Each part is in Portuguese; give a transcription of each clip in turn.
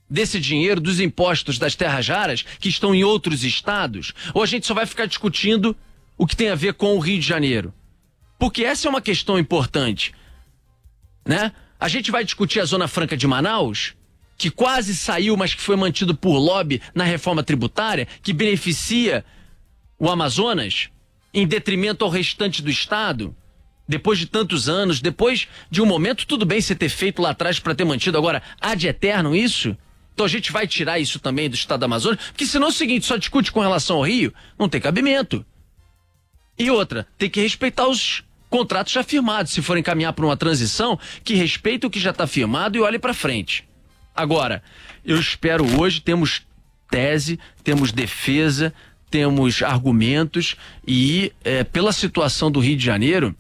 desse dinheiro, dos impostos das terras raras que estão em outros estados? Ou a gente só vai ficar discutindo o que tem a ver com o Rio de Janeiro? Porque essa é uma questão importante, né? A gente vai discutir a Zona Franca de Manaus, que quase saiu, mas que foi mantido por lobby na reforma tributária, que beneficia o Amazonas em detrimento ao restante do estado, depois de tantos anos, depois de um momento, tudo bem você ter feito lá atrás para ter mantido, agora ad eternum isso? Então a gente vai tirar isso também do estado do Amazonas, porque senão é o seguinte, só discute com relação ao Rio, não tem cabimento. E outra, tem que respeitar os contratos já firmados, se forem caminhar para uma transição, que respeite o que já está firmado e olhe para frente. Agora, eu espero hoje, temos tese, temos defesa, temos argumentos e pela situação do Rio de Janeiro,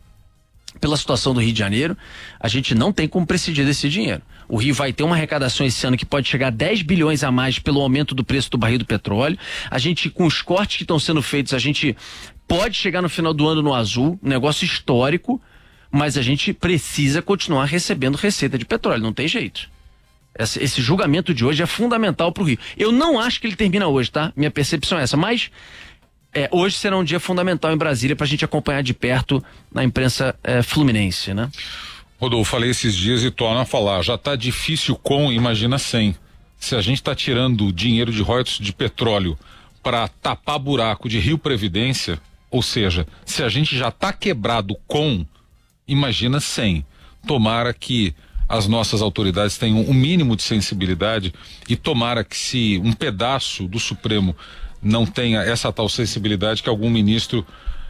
a gente não tem como prescindir desse dinheiro. O Rio vai ter uma arrecadação esse ano que pode chegar a 10 bilhões a mais pelo aumento do preço do barril do petróleo. A gente, com os cortes que estão sendo feitos, a gente pode chegar no final do ano no azul, um negócio histórico, mas a gente precisa continuar recebendo receita de petróleo, não tem jeito. Esse julgamento de hoje é fundamental para o Rio. Eu não acho que ele termina hoje, tá? Minha percepção é essa, mas hoje será um dia fundamental em Brasília para a gente acompanhar de perto na imprensa fluminense, né? Rodolfo, falei esses dias e torno a falar, já tá difícil com, imagina sem. Se a gente tá tirando dinheiro de royalties de petróleo para tapar buraco de Rio Previdência, ou seja, se a gente já tá quebrado com, imagina sem. Tomara que as nossas autoridades tenham um mínimo de sensibilidade e tomara que, se um pedaço do Supremo não tenha essa tal sensibilidade, que algum ministro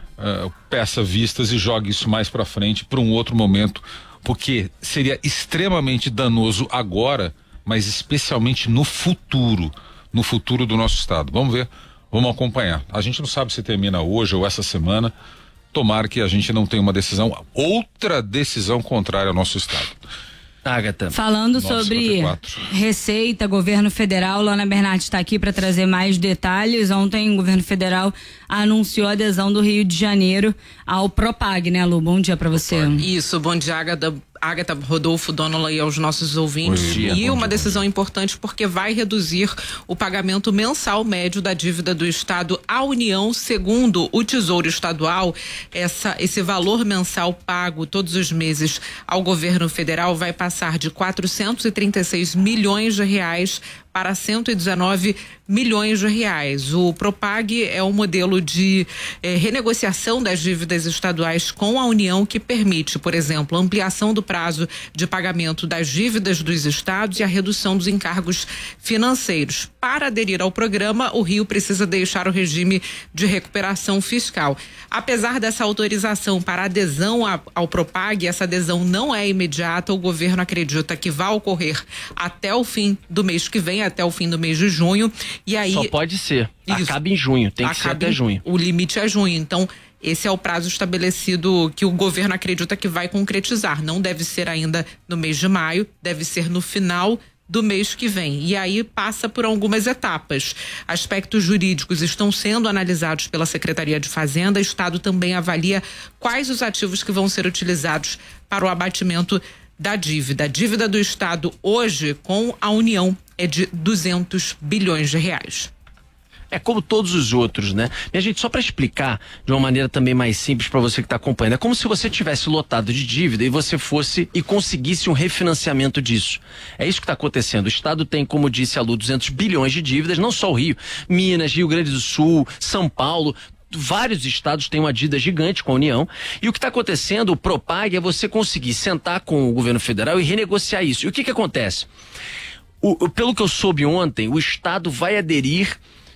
peça vistas e jogue isso mais para frente para um outro momento, porque seria extremamente danoso agora, mas especialmente no futuro do nosso estado. Vamos ver, vamos acompanhar. A gente não sabe se termina hoje ou essa semana. Tomara que a gente não tenha outra decisão contrária ao nosso estado. Agatha. Falando sobre Receita, governo federal, Luana Bernardi está aqui para trazer mais detalhes. Ontem o governo federal anunciou a adesão do Rio de Janeiro ao Propag, né, Lu? Bom dia para você. Isso, bom dia, Agatha, Rodolfo, Dônula e aos nossos ouvintes. E uma decisão importante porque vai reduzir o pagamento mensal médio da dívida do Estado à União. Segundo o Tesouro Estadual, esse valor mensal pago todos os meses ao governo federal vai passar de 436 milhões de reais para 119 milhões de reais. O Propag é um modelo de renegociação das dívidas estaduais com a União que permite, por exemplo, a ampliação do prazo de pagamento das dívidas dos estados e a redução dos encargos financeiros. Para aderir ao programa, o Rio precisa deixar o regime de recuperação fiscal. Apesar dessa autorização para adesão ao Propag, essa adesão não é imediata. O governo acredita que vai ocorrer até o fim do mês que vem, até o fim do mês de junho. E aí só pode ser. Acaba em junho, tem que ser até junho. O limite é junho, então esse é o prazo estabelecido que o governo acredita que vai concretizar. Não deve ser ainda no mês de maio, deve ser no final do mês que vem. E aí passa por algumas etapas. Aspectos jurídicos estão sendo analisados pela Secretaria de Fazenda. O Estado também avalia quais os ativos que vão ser utilizados para o abatimento da dívida. A dívida do Estado hoje com a União é de 200 bilhões de reais. É como todos os outros, né? Minha gente, só para explicar de uma maneira também mais simples para você que está acompanhando, é como se você tivesse lotado de dívida e você fosse e conseguisse um refinanciamento disso. É isso que está acontecendo. O Estado tem, como disse a Lu, 200 bilhões de dívidas, não só o Rio, Minas, Rio Grande do Sul, São Paulo, vários estados têm uma dívida gigante com a União. E o que está acontecendo, o Propag, é você conseguir sentar com o governo federal e renegociar isso. E o que acontece? Pelo que eu soube ontem, o Estado vai aderir,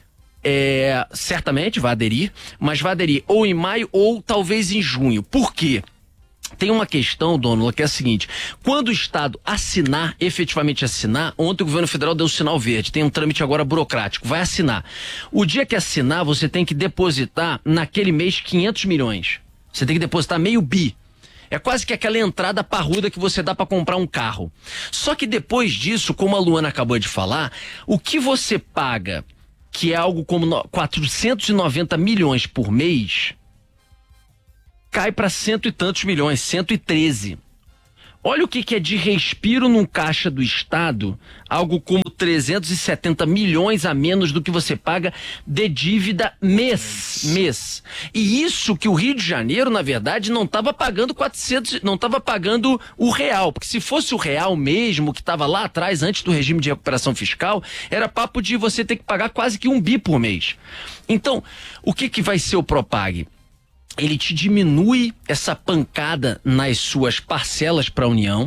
certamente vai aderir, mas vai aderir ou em maio ou talvez em junho. Por quê? Tem uma questão, Dônula, que é a seguinte: quando o Estado efetivamente assinar, ontem o governo federal deu o sinal verde, tem um trâmite agora burocrático, vai assinar. O dia que assinar, você tem que depositar naquele mês 500 milhões. Você tem que depositar meio bi. É quase que aquela entrada parruda que você dá para comprar um carro. Só que depois disso, como a Luana acabou de falar, o que você paga, que é algo como 490 milhões por mês, cai para cento e tantos milhões, 113. Olha o que é de respiro num caixa do Estado, algo como 370 milhões a menos do que você paga de dívida mês. E isso que o Rio de Janeiro, na verdade, não estava pagando 400, não estava pagando o real, porque se fosse o real mesmo, que estava lá atrás, antes do regime de recuperação fiscal, era papo de você ter que pagar quase que 1 bi por mês. Então, o que vai ser o Propag? Ele te diminui essa pancada nas suas parcelas para a União,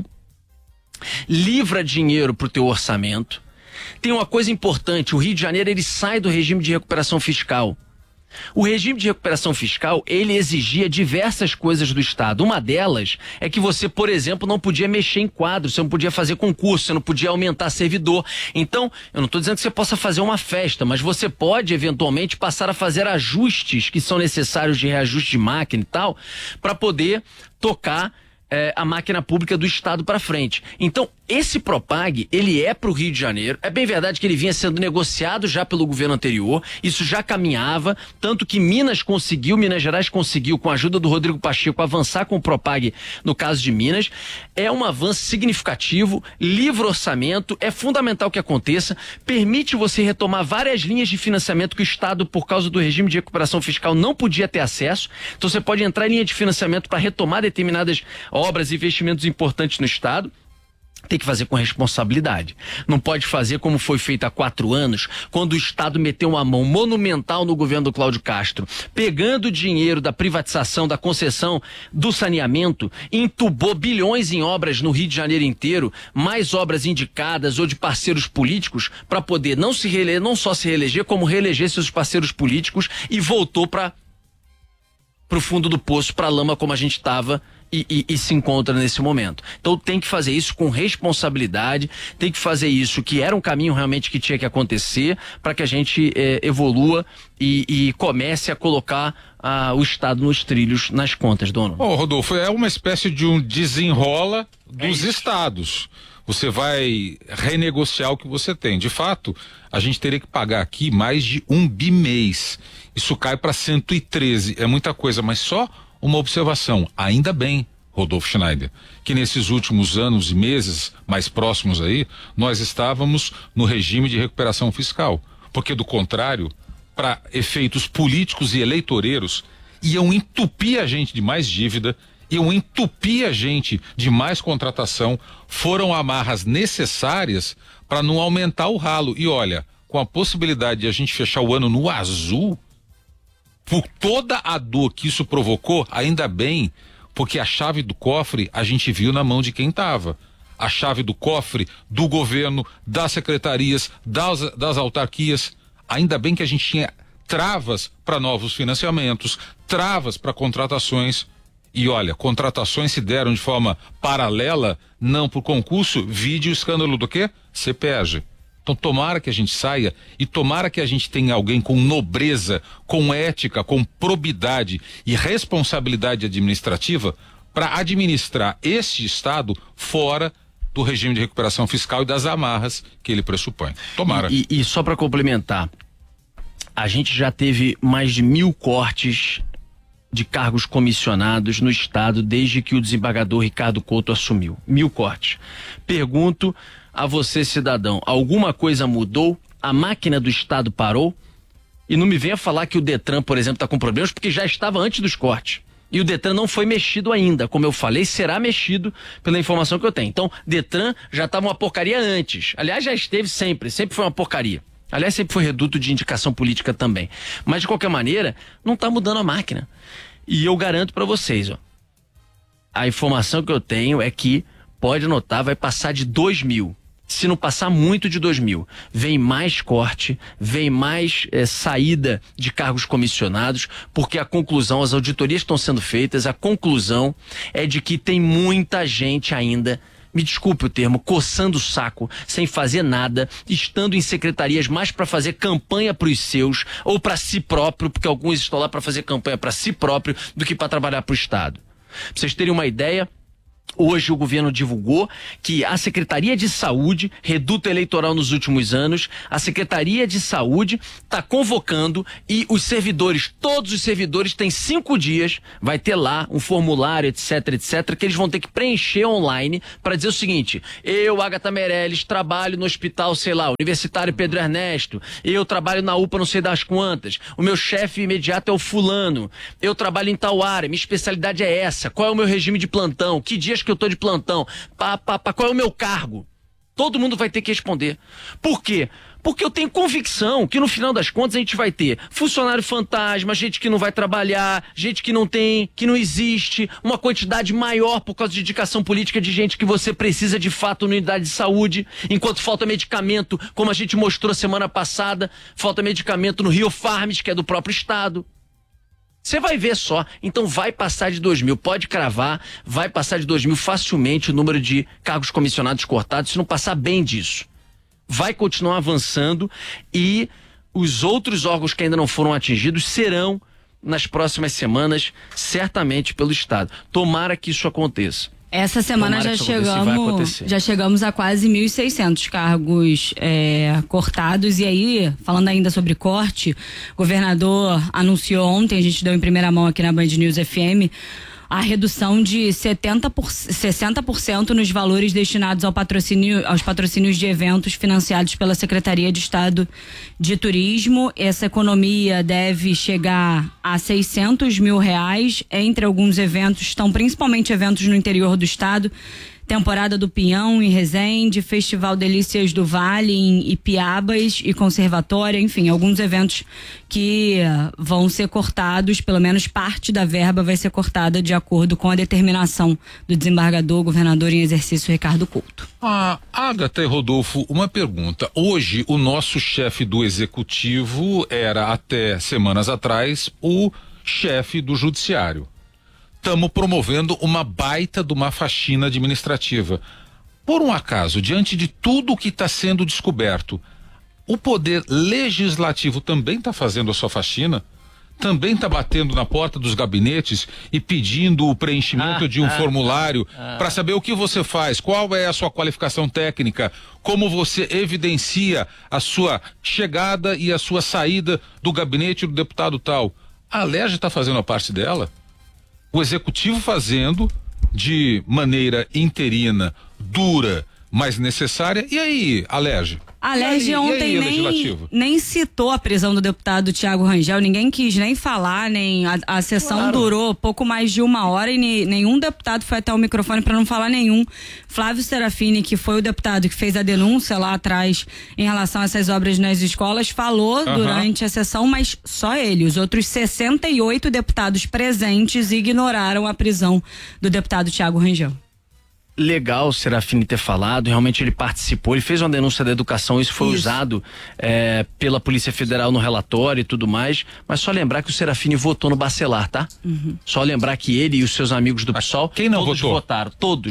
livra dinheiro para o teu orçamento. Tem uma coisa importante, o Rio de Janeiro ele sai do regime de recuperação fiscal. O regime de recuperação fiscal, ele exigia diversas coisas do Estado. Uma delas é que você, por exemplo, não podia mexer em quadro, você não podia fazer concurso, você não podia aumentar servidor. Então, eu não estou dizendo que você possa fazer uma festa, mas você pode, eventualmente, passar a fazer ajustes que são necessários de reajuste de máquina e tal, para poder tocar a máquina pública do Estado para frente. Então, esse Propag, ele é para o Rio de Janeiro. É bem verdade que ele vinha sendo negociado já pelo governo anterior, isso já caminhava, tanto que Minas Gerais conseguiu, com a ajuda do Rodrigo Pacheco, avançar com o Propag no caso de Minas. É um avanço significativo, livra orçamento, é fundamental que aconteça, permite você retomar várias linhas de financiamento que o Estado, por causa do regime de recuperação fiscal, não podia ter acesso. Então você pode entrar em linha de financiamento para retomar determinadas obras e investimentos importantes no Estado. Tem que fazer com responsabilidade. Não pode fazer como foi feito há 4 anos, quando o Estado meteu uma mão monumental no governo do Cláudio Castro, pegando o dinheiro da privatização, da concessão do saneamento, entubou bilhões em obras no Rio de Janeiro inteiro, mais obras indicadas ou de parceiros políticos, para poder não só se reeleger, como reeleger seus parceiros políticos, e voltou para o fundo do poço, para a lama como a gente estava e se encontra nesse momento. Então tem que fazer isso com responsabilidade, tem que fazer isso que era um caminho realmente que tinha que acontecer para que a gente evolua e comece a colocar o Estado nos trilhos, nas contas, dono. Rodolfo, é uma espécie de um desenrola dos estados. Você vai renegociar o que você tem. De fato, a gente teria que pagar aqui mais de 1 bi mês. Isso cai para 113. É muita coisa, mas só uma observação. Ainda bem, Rodolfo Schneider, que nesses últimos anos e meses mais próximos aí, nós estávamos no regime de recuperação fiscal. Porque, do contrário, para efeitos políticos e eleitoreiros, iam entupir a gente de mais dívida, iam entupir a gente de mais contratação, foram amarras necessárias para não aumentar o ralo. E olha, com a possibilidade de a gente fechar o ano no azul, por toda a dor que isso provocou, ainda bem, porque a chave do cofre a gente viu na mão de quem estava. A chave do cofre do governo, das secretarias, das autarquias. Ainda bem que a gente tinha travas para novos financiamentos, travas para contratações. E olha, contratações se deram de forma paralela, não por concurso, vide o escândalo do quê? CPEG. Então tomara que a gente saia e tomara que a gente tenha alguém com nobreza, com ética, com probidade e responsabilidade administrativa para administrar este Estado fora do regime de recuperação fiscal e das amarras que ele pressupõe. Tomara. E só para complementar, a gente já teve mais de 1.000 cortes de cargos comissionados no Estado desde que o desembargador Ricardo Couto assumiu. 1.000 cortes. Pergunto a você, cidadão, alguma coisa mudou? A máquina do Estado parou? E não me venha falar que o Detran, por exemplo, está com problemas, porque já estava antes dos cortes. E o Detran não foi mexido ainda. Como eu falei, será mexido pela informação que eu tenho. Então, Detran já estava uma porcaria antes. Aliás, já esteve sempre foi uma porcaria. Aliás, sempre foi reduto de indicação política também. Mas, de qualquer maneira, não está mudando a máquina. E eu garanto para vocês, a informação que eu tenho é que, pode anotar, vai passar de 2.000. Se não passar muito de 2.000, vem mais corte, vem mais saída de cargos comissionados, porque a conclusão, as auditorias estão sendo feitas, a conclusão é de que tem muita gente ainda, me desculpe o termo, coçando o saco, sem fazer nada, estando em secretarias mais para fazer campanha para os seus, ou para si próprio, porque alguns estão lá para fazer campanha para si próprio, do que para trabalhar para o Estado. Pra vocês terem uma ideia, Hoje o governo divulgou que a Secretaria de Saúde, reduto eleitoral nos últimos anos, a Secretaria de Saúde está convocando e os servidores, todos os servidores têm 5 dias, vai ter lá um formulário, etc, que eles vão ter que preencher online para dizer o seguinte: eu, Agatha Meirelles, trabalho no hospital, sei lá, Universitário Pedro Ernesto, eu trabalho na UPA não sei das quantas, o meu chefe imediato é o fulano, eu trabalho em tal área, minha especialidade é essa, qual é o meu regime de plantão, que dias que eu tô de plantão, qual é o meu cargo? Todo mundo vai ter que responder. Por quê? Porque eu tenho convicção que no final das contas a gente vai ter funcionário fantasma, gente que não vai trabalhar, gente que não tem, que não existe, uma quantidade maior por causa de indicação política de gente que você precisa de fato na unidade de saúde, enquanto falta medicamento, como a gente mostrou semana passada, falta medicamento no Rio Farms, que é do próprio estado. Você vai ver só, então vai passar de 2.000, pode cravar, vai passar de 2.000 facilmente o número de cargos comissionados cortados, se não passar bem disso. Vai continuar avançando e os outros órgãos que ainda não foram atingidos serão nas próximas semanas, certamente pelo Estado. Tomara que isso aconteça. Essa semana já chegamos a quase 1.600 cargos cortados. E aí, falando ainda sobre corte, o governador anunciou ontem, a gente deu em primeira mão aqui na Band News FM, a redução de 60% nos valores destinados aos patrocínios de eventos financiados pela Secretaria de Estado de Turismo. Essa economia deve chegar a R$600 mil. Entre alguns eventos estão principalmente eventos no interior do estado. Temporada do Pinhão em Resende, Festival Delícias do Vale em Ipiabas e Conservatória, enfim, alguns eventos que vão ser cortados, pelo menos parte da verba vai ser cortada de acordo com a determinação do desembargador, governador em exercício Ricardo Couto. Agatha e Rodolfo, uma pergunta. Hoje o nosso chefe do executivo era até semanas atrás o chefe do judiciário. Estamos promovendo uma baita de uma faxina administrativa. Por um acaso, diante de tudo o que está sendo descoberto, o poder legislativo também está fazendo a sua faxina? Também está batendo na porta dos gabinetes e pedindo o preenchimento de um formulário para saber o que você faz, qual é a sua qualificação técnica, como você evidencia a sua chegada e a sua saída do gabinete do deputado tal. A Alerj está fazendo a parte dela? O executivo fazendo de maneira interina, dura, mas necessária. E aí, Alerj? A Alerj ontem nem citou a prisão do deputado Thiago Rangel, ninguém quis nem falar, a sessão durou pouco mais de 1 hora e nenhum deputado foi até o microfone para não falar nenhum. Flávio Serafini, que foi o deputado que fez a denúncia lá atrás em relação a essas obras nas escolas, falou durante a sessão, mas só ele. Os outros 68 deputados presentes ignoraram a prisão do deputado Thiago Rangel. Legal o Serafini ter falado, realmente ele participou, ele fez uma denúncia da educação, isso foi usado pela Polícia Federal no relatório e tudo mais, mas só lembrar que o Serafini votou no Bacelar, tá? Só lembrar que ele e os seus amigos do PSOL, todos votaram,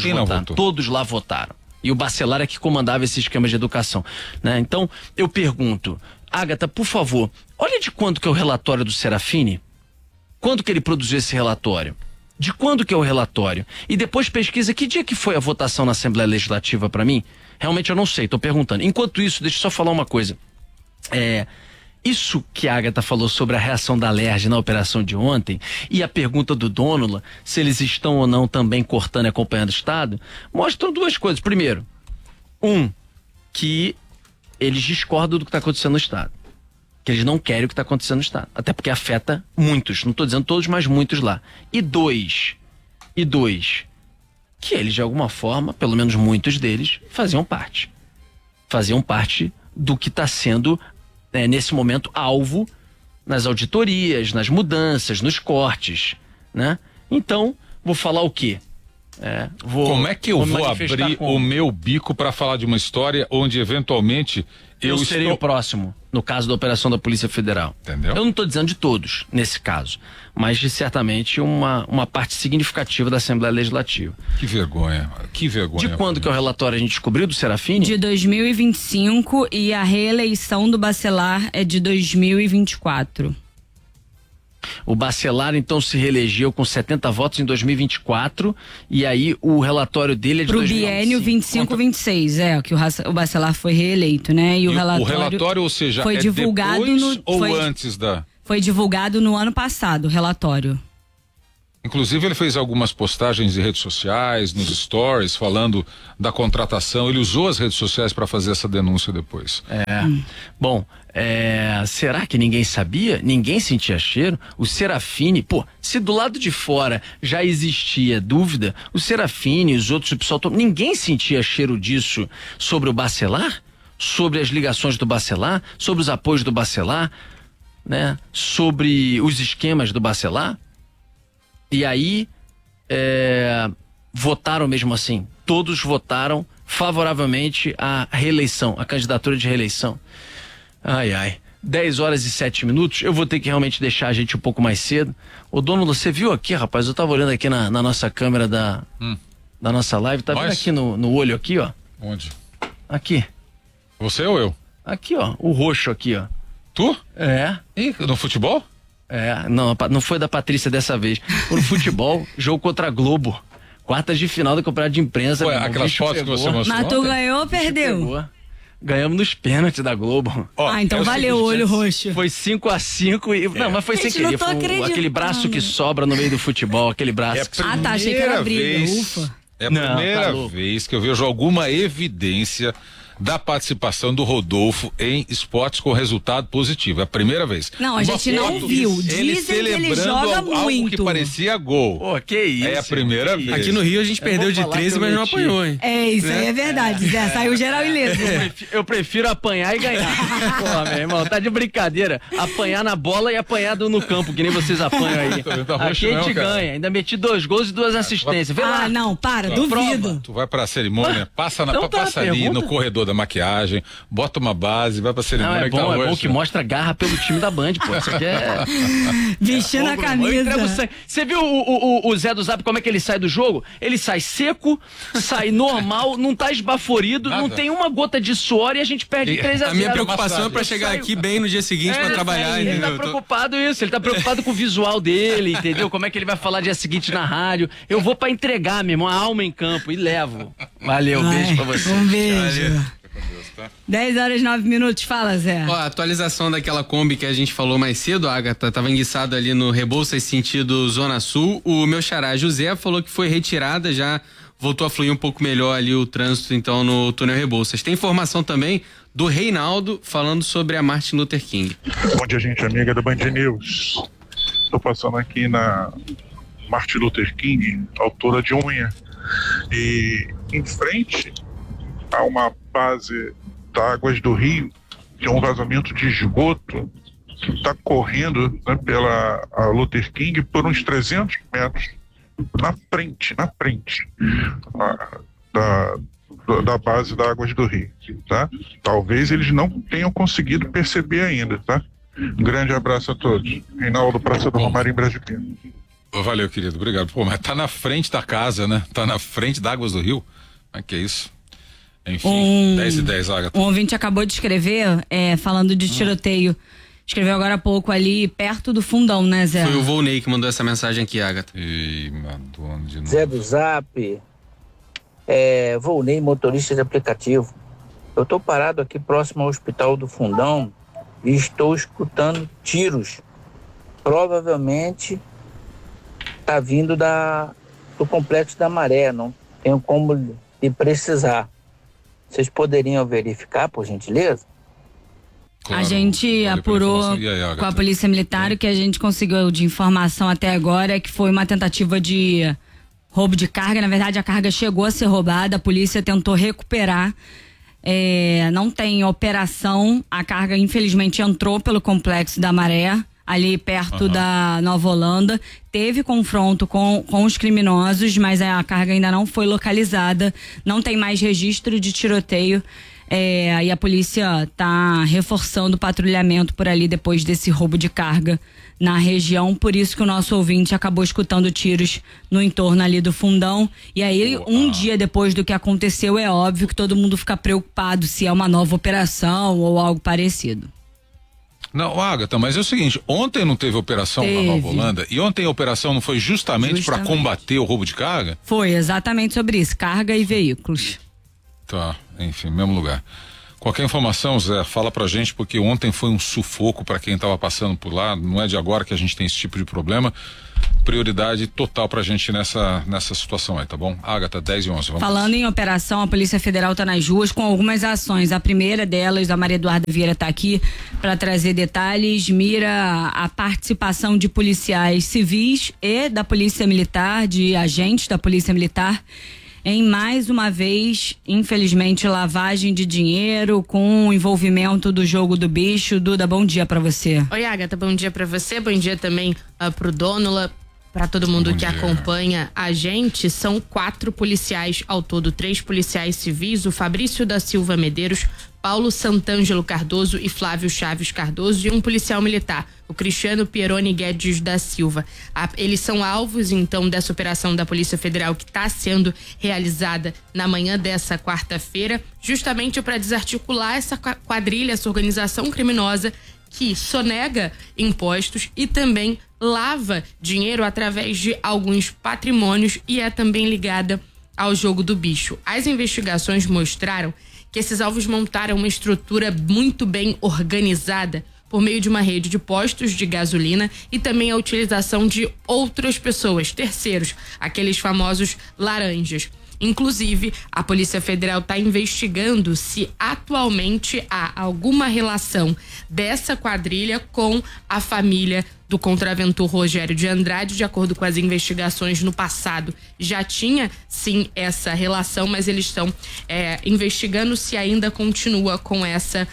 todos lá votaram. E o Bacelar é que comandava esse esquema de educação, né? Então, eu pergunto, Agatha, por favor, olha de quando que é o relatório do Serafini, quando que ele produziu esse relatório? De quando que é o relatório? E depois pesquisa que dia que foi a votação na Assembleia Legislativa para mim? Realmente eu não sei, tô perguntando. Enquanto isso, deixa eu só falar uma coisa. Isso que a Agatha falou sobre a reação da Alerj na operação de ontem e a pergunta do Dônula, se eles estão ou não também cortando e acompanhando o Estado, mostram 2 coisas. Primeiro, que eles discordam do que está acontecendo no Estado. Que eles não querem o que está acontecendo no Estado. Até porque afeta muitos, não estou dizendo todos, mas muitos lá. E dois, que eles de alguma forma, pelo menos muitos deles, faziam parte do que está sendo, nesse momento, alvo nas auditorias, nas mudanças, nos cortes, né? Então, vou falar o quê? Como é que eu vou abrir o meu bico para falar de uma história onde eventualmente eu serei o próximo, no caso da operação da Polícia Federal? Entendeu? Eu não estou dizendo de todos, nesse caso, mas de certamente uma parte significativa da Assembleia Legislativa. Que vergonha. De quando que é o relatório a gente descobriu do Serafini? De 2025 e a reeleição do Bacelar é de 2024. O Bacelar, então, se reelegeu com 70 votos em 2024 e aí o relatório dele é de pro biênio 25-26, que o Bacelar foi reeleito, né? E o relatório, ou seja, foi divulgado antes da... Foi divulgado no ano passado, o relatório. Inclusive ele fez algumas postagens em redes sociais, nos stories, falando da contratação. Ele usou as redes sociais para fazer essa denúncia depois. Bom, será que ninguém sabia? Ninguém sentia cheiro? O Serafini, se do lado de fora já existia dúvida, o Serafini e os outros, o pessoal, ninguém sentia cheiro disso sobre o Bacelar? Sobre as ligações do Bacelar? Sobre os apoios do Bacelar? Né? Sobre os esquemas do Bacelar? E aí, votaram mesmo assim. Todos votaram favoravelmente à reeleição, à candidatura de reeleição. 10 horas e 7 minutos. Eu vou ter que realmente deixar a gente um pouco mais cedo. Ô, Dono, você viu aqui, rapaz? Eu tava olhando aqui na nossa câmera da nossa live. Tá vendo aqui no olho aqui, ó? Onde? Aqui. Você ou eu? Aqui, ó. O roxo aqui, ó. Tu? E no futebol? Não foi da Patrícia dessa vez. No futebol, jogo contra a Globo. Quartas de final do campeonato de imprensa. Aquelas fotos que você mostrou. Mas tu ganhou ou perdeu? Ganhamos nos pênaltis da Globo. Então valeu o olho roxo. Foi 5-5 e... Não, mas foi sem querer. Foi aquele braço que sobra no meio do futebol, aquele braço. Achei que era briga. Ufa. É a primeira vez que eu vejo alguma evidência da participação do Rodolfo em esportes com resultado positivo. É a primeira vez. Não, a gente não viu. Dizem que ele joga muito. Algo que parecia gol. Que isso. É a primeira vez. Aqui no Rio a gente perdeu de 13, mas não apanhou, hein? Isso aí é verdade, Zé. Saiu geral ileso. Eu prefiro apanhar e ganhar. Meu irmão, tá de brincadeira. Apanhar na bola e apanhar no campo, que nem vocês apanham aí. Aqui a gente ganha. Ainda meti 2 gols e 2 assistências. Vê lá. Não, para, duvido. Tu vai pra cerimônia, passa ali no corredor da maquiagem, bota uma base, vai pra cerimônia. É bom que mostra garra pelo time da Band, pô. Isso aqui é... Vestindo a camisa. Você viu o Zé do Zap, como é que ele sai do jogo? Ele sai seco, sai normal, não tá esbaforido, não tem uma gota de suor e a gente perde 3-0. A minha preocupação é pra chegar aqui bem no dia seguinte pra trabalhar, entendeu? Ele tá preocupado ele tá preocupado com o visual dele, entendeu? Como é que ele vai falar dia seguinte na rádio. Eu vou pra entregar, meu irmão, a alma em campo e levo. Valeu, beijo pra você. Um beijo. 10 horas e 9 minutos, fala, Zé. A atualização daquela Kombi que a gente falou mais cedo, Agatha, tava enguiçado ali no Rebouças sentido Zona Sul. O meu xará José falou que foi retirada, já voltou a fluir um pouco melhor ali o trânsito, então, no túnel Rebouças. Tem informação também do Reinaldo falando sobre a Martin Luther King. Bom dia, gente amiga da Band News. Tô passando aqui na Martin Luther King, altura de unha, e em frente a uma base da Águas do Rio, que é um vazamento de esgoto que está correndo, né, pela Luther King por uns 300 metros na frente da base da Águas do Rio, tá? Talvez eles não tenham conseguido perceber ainda, tá? Um grande abraço a todos. Reinaldo, Praça do Romário, em Brasília. Valeu, querido, obrigado. Mas tá na frente da casa, né? Tá na frente da Águas do Rio. Como é que é isso? Enfim, 10 e 10, Agatha. Um ouvinte acabou de escrever, falando de tiroteio. Escreveu agora há pouco ali, perto do Fundão, né, Zé? Foi o Volney que mandou essa mensagem aqui, Agatha. Zé do Zap, Volney, motorista de aplicativo. Eu tô parado aqui próximo ao Hospital do Fundão e estou escutando tiros. Provavelmente tá vindo do Complexo da Maré, não tenho como lhe precisar. Vocês poderiam verificar, por gentileza? Claro, a gente apurou com a Polícia Militar, o que a gente conseguiu de informação até agora é que foi uma tentativa de roubo de carga. Na verdade, a carga chegou a ser roubada, a polícia tentou recuperar. Não tem operação, a carga infelizmente entrou pelo Complexo da Maré, ali perto da Nova Holanda. Teve confronto com os criminosos, mas a carga ainda não foi localizada, não tem mais registro de tiroteio. Aí a polícia está reforçando o patrulhamento por ali depois desse roubo de carga na região, por isso que o nosso ouvinte acabou escutando tiros no entorno ali do Fundão. E aí, um dia depois do que aconteceu, é óbvio que todo mundo fica preocupado se é uma nova operação ou algo parecido. Não, Agatha, mas é o seguinte, ontem não teve operação na Nova Holanda e ontem a operação não foi justamente para combater o roubo de carga? Foi exatamente sobre isso, carga e veículos. Tá, enfim, mesmo lugar. Qualquer informação, Zé, fala pra gente, porque ontem foi um sufoco para quem tava passando por lá, não é de agora que a gente tem esse tipo de problema. Prioridade total pra gente nessa situação aí, tá bom? Agatha, 10:11, vamos. Falando em operação, a Polícia Federal tá nas ruas com algumas ações. A primeira delas, a Maria Eduarda Vieira tá aqui para trazer detalhes, mira a participação de policiais civis e da Polícia Militar, de agentes da Polícia Militar, em mais uma vez, infelizmente, lavagem de dinheiro com o envolvimento do jogo do bicho. Duda, bom dia pra você. Oi, Agatha, bom dia pra você, bom dia também pro Dônola, pra todo mundo que acompanha a gente. São 4 policiais ao todo, 3 policiais civis, o Fabrício da Silva Medeiros, Paulo Santângelo Cardoso e Flávio Chaves Cardoso, e um policial militar, o Cristiano Pieroni Guedes da Silva. Eles são alvos, então, dessa operação da Polícia Federal que está sendo realizada na manhã dessa quarta-feira, justamente para desarticular essa quadrilha, essa organização criminosa que sonega impostos e também lava dinheiro através de alguns patrimônios e é também ligada ao jogo do bicho. As investigações mostraram que esses alvos montaram uma estrutura muito bem organizada por meio de uma rede de postos de gasolina e também a utilização de outras pessoas, terceiros, aqueles famosos laranjas. Inclusive, a Polícia Federal está investigando se atualmente há alguma relação dessa quadrilha com a família do contraventor Rogério de Andrade. De acordo com as investigações, no passado já tinha sim essa relação, mas eles estão investigando se ainda continua com essa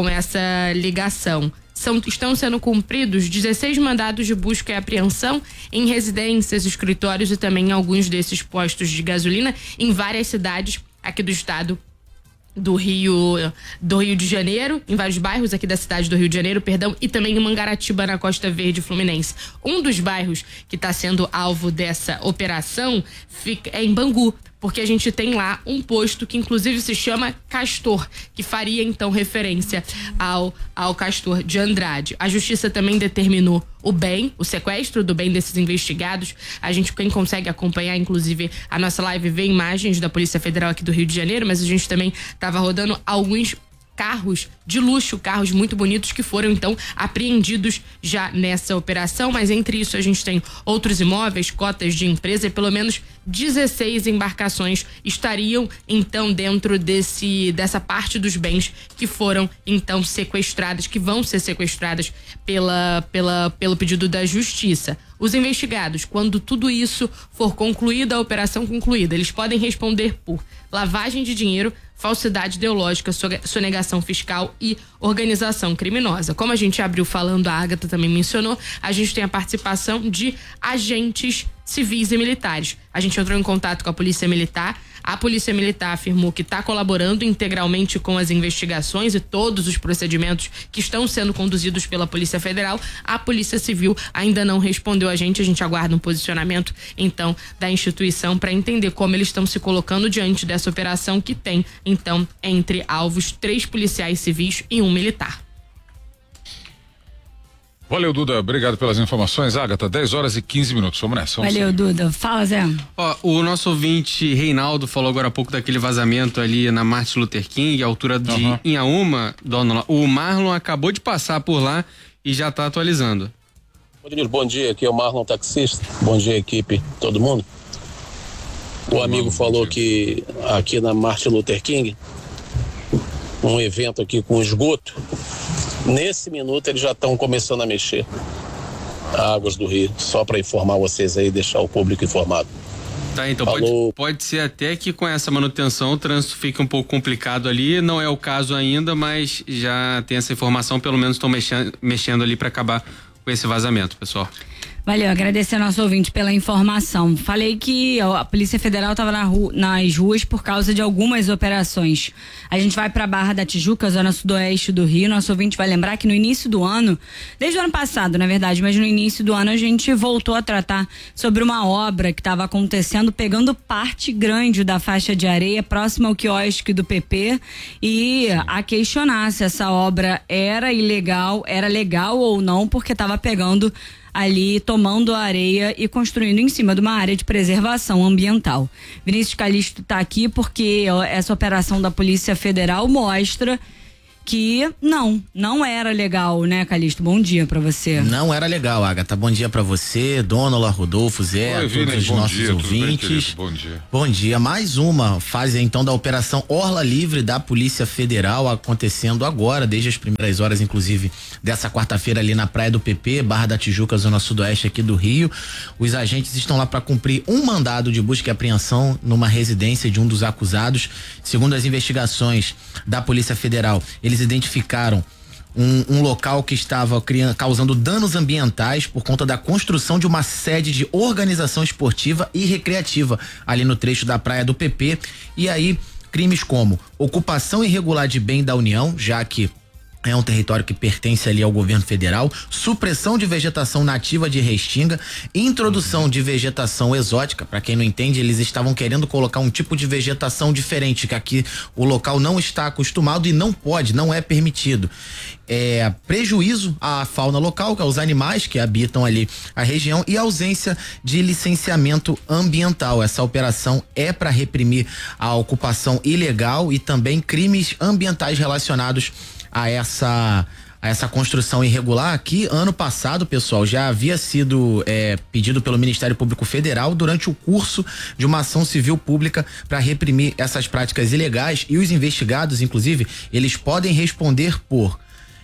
ligação. Estão sendo cumpridos 16 mandados de busca e apreensão em residências, escritórios e também em alguns desses postos de gasolina em várias cidades aqui do estado do Rio de Janeiro, em vários bairros aqui da cidade do Rio de Janeiro, e também em Mangaratiba, na Costa Verde Fluminense. Um dos bairros que está sendo alvo dessa operação é em Bangu, porque a gente tem lá um posto que inclusive se chama Castor, que faria então referência ao Castor de Andrade. A justiça também determinou o sequestro do bem desses investigados. Quem consegue acompanhar, inclusive, a nossa live, vê imagens da Polícia Federal aqui do Rio de Janeiro, mas a gente também estava rodando alguns carros de luxo, carros muito bonitos que foram então apreendidos já nessa operação, mas entre isso a gente tem outros imóveis, cotas de empresa e pelo menos 16 embarcações estariam então dentro dessa parte dos bens que foram então sequestradas, que vão ser sequestradas pelo pedido da justiça. Os investigados, quando tudo isso for concluído, a operação concluída, eles podem responder por lavagem de dinheiro, falsidade ideológica, sonegação fiscal e organização criminosa. Como a gente abriu falando, a Agatha também mencionou, a gente tem a participação de agentes civis e militares. A gente entrou em contato com a Polícia Militar. A Polícia Militar afirmou que está colaborando integralmente com as investigações e todos os procedimentos que estão sendo conduzidos pela Polícia Federal. A Polícia Civil ainda não respondeu a gente aguarda um posicionamento, então, da instituição para entender como eles estão se colocando diante dessa operação que tem, então, entre alvos 3 policiais civis e 1 militar. Valeu, Duda. Obrigado pelas informações. Agatha, 10h15. Vamos nessa. Valeu, Duda. Fala, Zé. O nosso ouvinte Reinaldo falou agora há pouco daquele vazamento ali na Martin Luther King, a altura de Inhaúma, dona. O Marlon acabou de passar por lá e já está atualizando. Bom dia, aqui é o Marlon taxista. Bom dia, equipe, todo mundo. O amigo falou que aqui na Martin Luther King, um evento aqui com esgoto, nesse minuto eles já estão começando a mexer Águas do Rio, só para informar vocês aí, deixar o público informado. Tá, então pode ser até que com essa manutenção o trânsito fique um pouco complicado ali, não é o caso ainda, mas já tem essa informação, pelo menos estão mexendo ali para acabar com esse vazamento, pessoal. Valeu, agradecer ao nosso ouvinte pela informação. Falei que a Polícia Federal estava nas ruas por causa de algumas operações. A gente vai para a Barra da Tijuca, zona sudoeste do Rio. Nosso ouvinte vai lembrar que no início do ano, desde o ano passado, na verdade, mas no início do ano a gente voltou a tratar sobre uma obra que estava acontecendo, pegando parte grande da faixa de areia próxima ao quiosque do PP e a questionar se essa obra era ilegal, era legal ou não, porque estava pegando ali, tomando a areia e construindo em cima de uma área de preservação ambiental. Vinícius Calixto está aqui porque essa operação da Polícia Federal mostra que não era legal, né, Calixto? Bom dia pra você. Não era legal, Agatha. Bom dia pra você, Dônola, Rodolfo, Zé, Oi, todos os nossos ouvintes. Bom dia. Bom dia. Mais uma fase então da Operação Orla Livre da Polícia Federal acontecendo agora, desde as primeiras horas, inclusive, dessa quarta-feira ali na Praia do PP, Barra da Tijuca, zona sudoeste aqui do Rio. Os agentes estão lá para cumprir um mandado de busca e apreensão numa residência de um dos acusados. Segundo as investigações da Polícia Federal, eles identificaram um local que estava causando danos ambientais por conta da construção de uma sede de organização esportiva e recreativa ali no trecho da Praia do PP. E aí, crimes como ocupação irregular de bem da União, já que é um território que pertence ali ao governo federal, supressão de vegetação nativa de Restinga, introdução de vegetação exótica. Para quem não entende, eles estavam querendo colocar um tipo de vegetação diferente, que aqui o local não está acostumado e não pode, não é permitido. Prejuízo à fauna local, que é os animais que habitam ali a região, e ausência de licenciamento ambiental. Essa operação é para reprimir a ocupação ilegal e também crimes ambientais relacionados a essa construção irregular, que ano passado, pessoal, já havia sido pedido pelo Ministério Público Federal durante o curso de uma ação civil pública para reprimir essas práticas ilegais, e os investigados, inclusive, eles podem responder por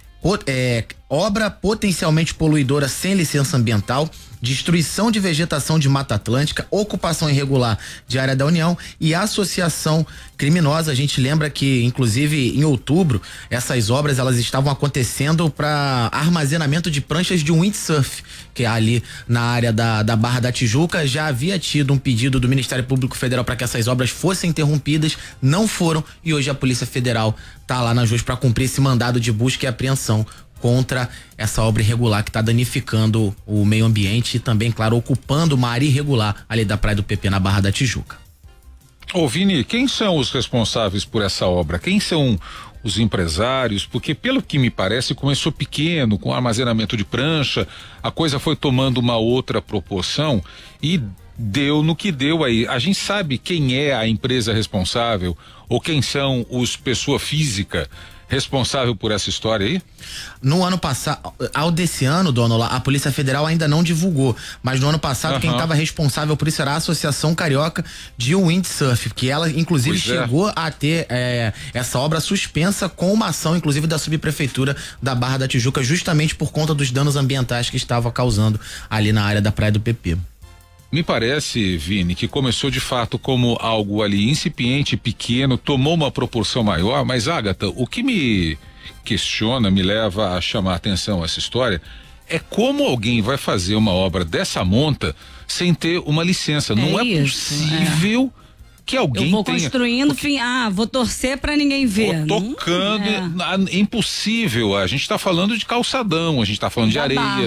obra potencialmente poluidora sem licença ambiental, destruição de vegetação de Mata Atlântica, ocupação irregular de área da União e associação criminosa. A gente lembra que, inclusive, em outubro, essas obras elas estavam acontecendo para armazenamento de pranchas de windsurf, que é ali na área da Barra da Tijuca. Já havia tido um pedido do Ministério Público Federal para que essas obras fossem interrompidas, não foram, e hoje a Polícia Federal está lá nas ruas para cumprir esse mandado de busca e apreensão contra essa obra irregular que está danificando o meio ambiente e também, claro, ocupando uma área irregular ali da Praia do PP, na Barra da Tijuca. Ô Vini, quem são os responsáveis por essa obra? Quem são os empresários? Porque, pelo que me parece, começou pequeno, com armazenamento de prancha, a coisa foi tomando uma outra proporção e deu no que deu aí. A gente sabe quem é a empresa responsável ou quem são os pessoa física responsável por essa história aí? No ano passado, ao desse ano, Dônola, a Polícia Federal ainda não divulgou, mas no ano passado quem estava responsável por isso era a Associação Carioca de Windsurf, que ela inclusive chegou a ter essa obra suspensa com uma ação inclusive da subprefeitura da Barra da Tijuca, justamente por conta dos danos ambientais que estava causando ali na área da Praia do PP. Me parece, Vini, que começou de fato como algo ali incipiente, pequeno, tomou uma proporção maior, mas, Agatha, o que me questiona, me leva a chamar a atenção essa história, é como alguém vai fazer uma obra dessa monta sem ter uma licença. Não é possível que alguém tenha... Eu vou construindo, vou torcer pra ninguém ver. Tocando, é impossível. A gente tá falando de calçadão, a gente tá falando de areia.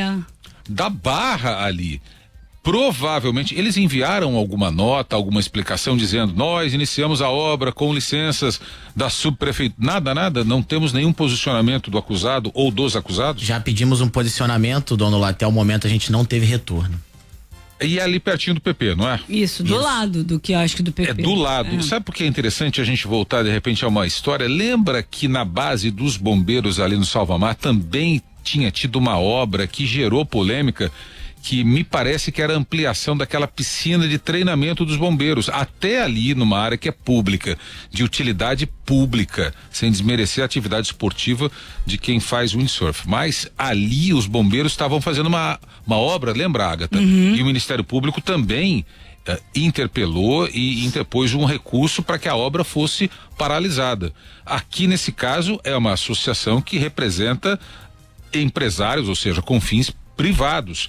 Da barra ali. Provavelmente, eles enviaram alguma nota, alguma explicação dizendo, nós iniciamos a obra com licenças da subprefeitura. Nada, não temos nenhum posicionamento do acusado ou dos acusados? Já pedimos um posicionamento, Dônola, até o momento a gente não teve retorno. E é ali pertinho do PP, não é? Isso, do lado do quiosque do PP. É do lado. Sabe por que é interessante a gente voltar de repente a uma história? Lembra que na base dos bombeiros ali no Salvamar também tinha tido uma obra que gerou polêmica, que me parece que era a ampliação daquela piscina de treinamento dos bombeiros, até ali numa área que é pública, de utilidade pública, sem desmerecer a atividade esportiva de quem faz windsurf. Mas ali os bombeiros estavam fazendo uma obra, lembra, Agatha? E o Ministério Público também interpelou e interpôs um recurso para que a obra fosse paralisada. Aqui nesse caso é uma associação que representa empresários, ou seja, com fins privados.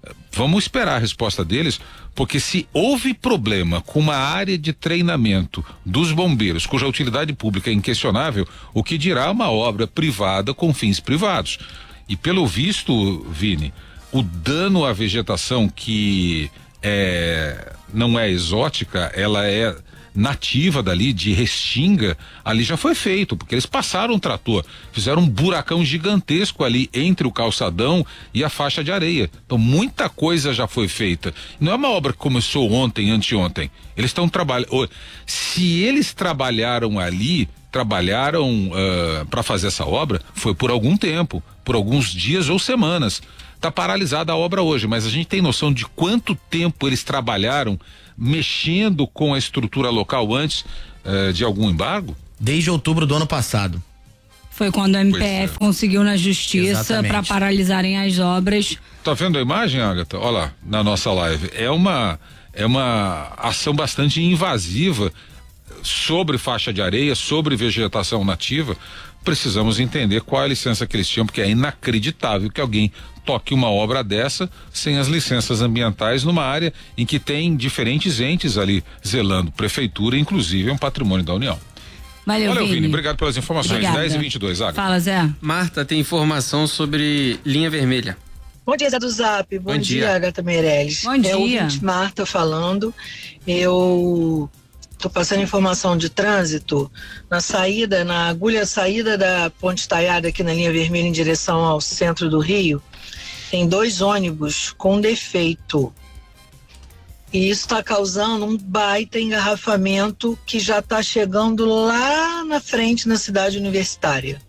Vamos esperar a resposta deles, porque se houve problema com uma área de treinamento dos bombeiros, cuja utilidade pública é inquestionável, o que dirá uma obra privada com fins privados. E pelo visto, Vini, o dano à vegetação que não é exótica, ela é nativa dali, de Restinga, ali já foi feito, porque eles passaram um trator, fizeram um buracão gigantesco ali entre o calçadão e a faixa de areia. Então muita coisa já foi feita. Não é uma obra que começou ontem, anteontem. Eles estão trabalhando. Se eles trabalharam ali, para fazer essa obra, foi por algum tempo, por alguns dias ou semanas. Está paralisada a obra hoje, mas a gente tem noção de quanto tempo eles trabalharam mexendo com a estrutura local antes de algum embargo? Desde outubro do ano passado. Foi quando a MPF conseguiu na justiça para paralisarem as obras. Tá vendo a imagem, Agatha? Olha lá, na nossa live. É uma ação bastante invasiva sobre faixa de areia, sobre vegetação nativa. Precisamos entender qual é a licença que eles tinham, porque é inacreditável que alguém toque uma obra dessa sem as licenças ambientais numa área em que tem diferentes entes ali zelando, prefeitura, inclusive é um patrimônio da União. Valeu, Vini. Obrigado pelas informações. 10h22, Agatha. Fala, Zé. Marta, tem informação sobre linha vermelha. Bom dia, Zé do Zap. Bom dia, Agatha Meirelles. Bom dia. É o ouvinte Marta falando. Eu tô passando informação de trânsito na agulha saída da Ponte Estaiada aqui na linha vermelha em direção ao centro do Rio. Tem 2 ônibus com defeito. E isso está causando um baita engarrafamento que já está chegando lá na frente na cidade universitária.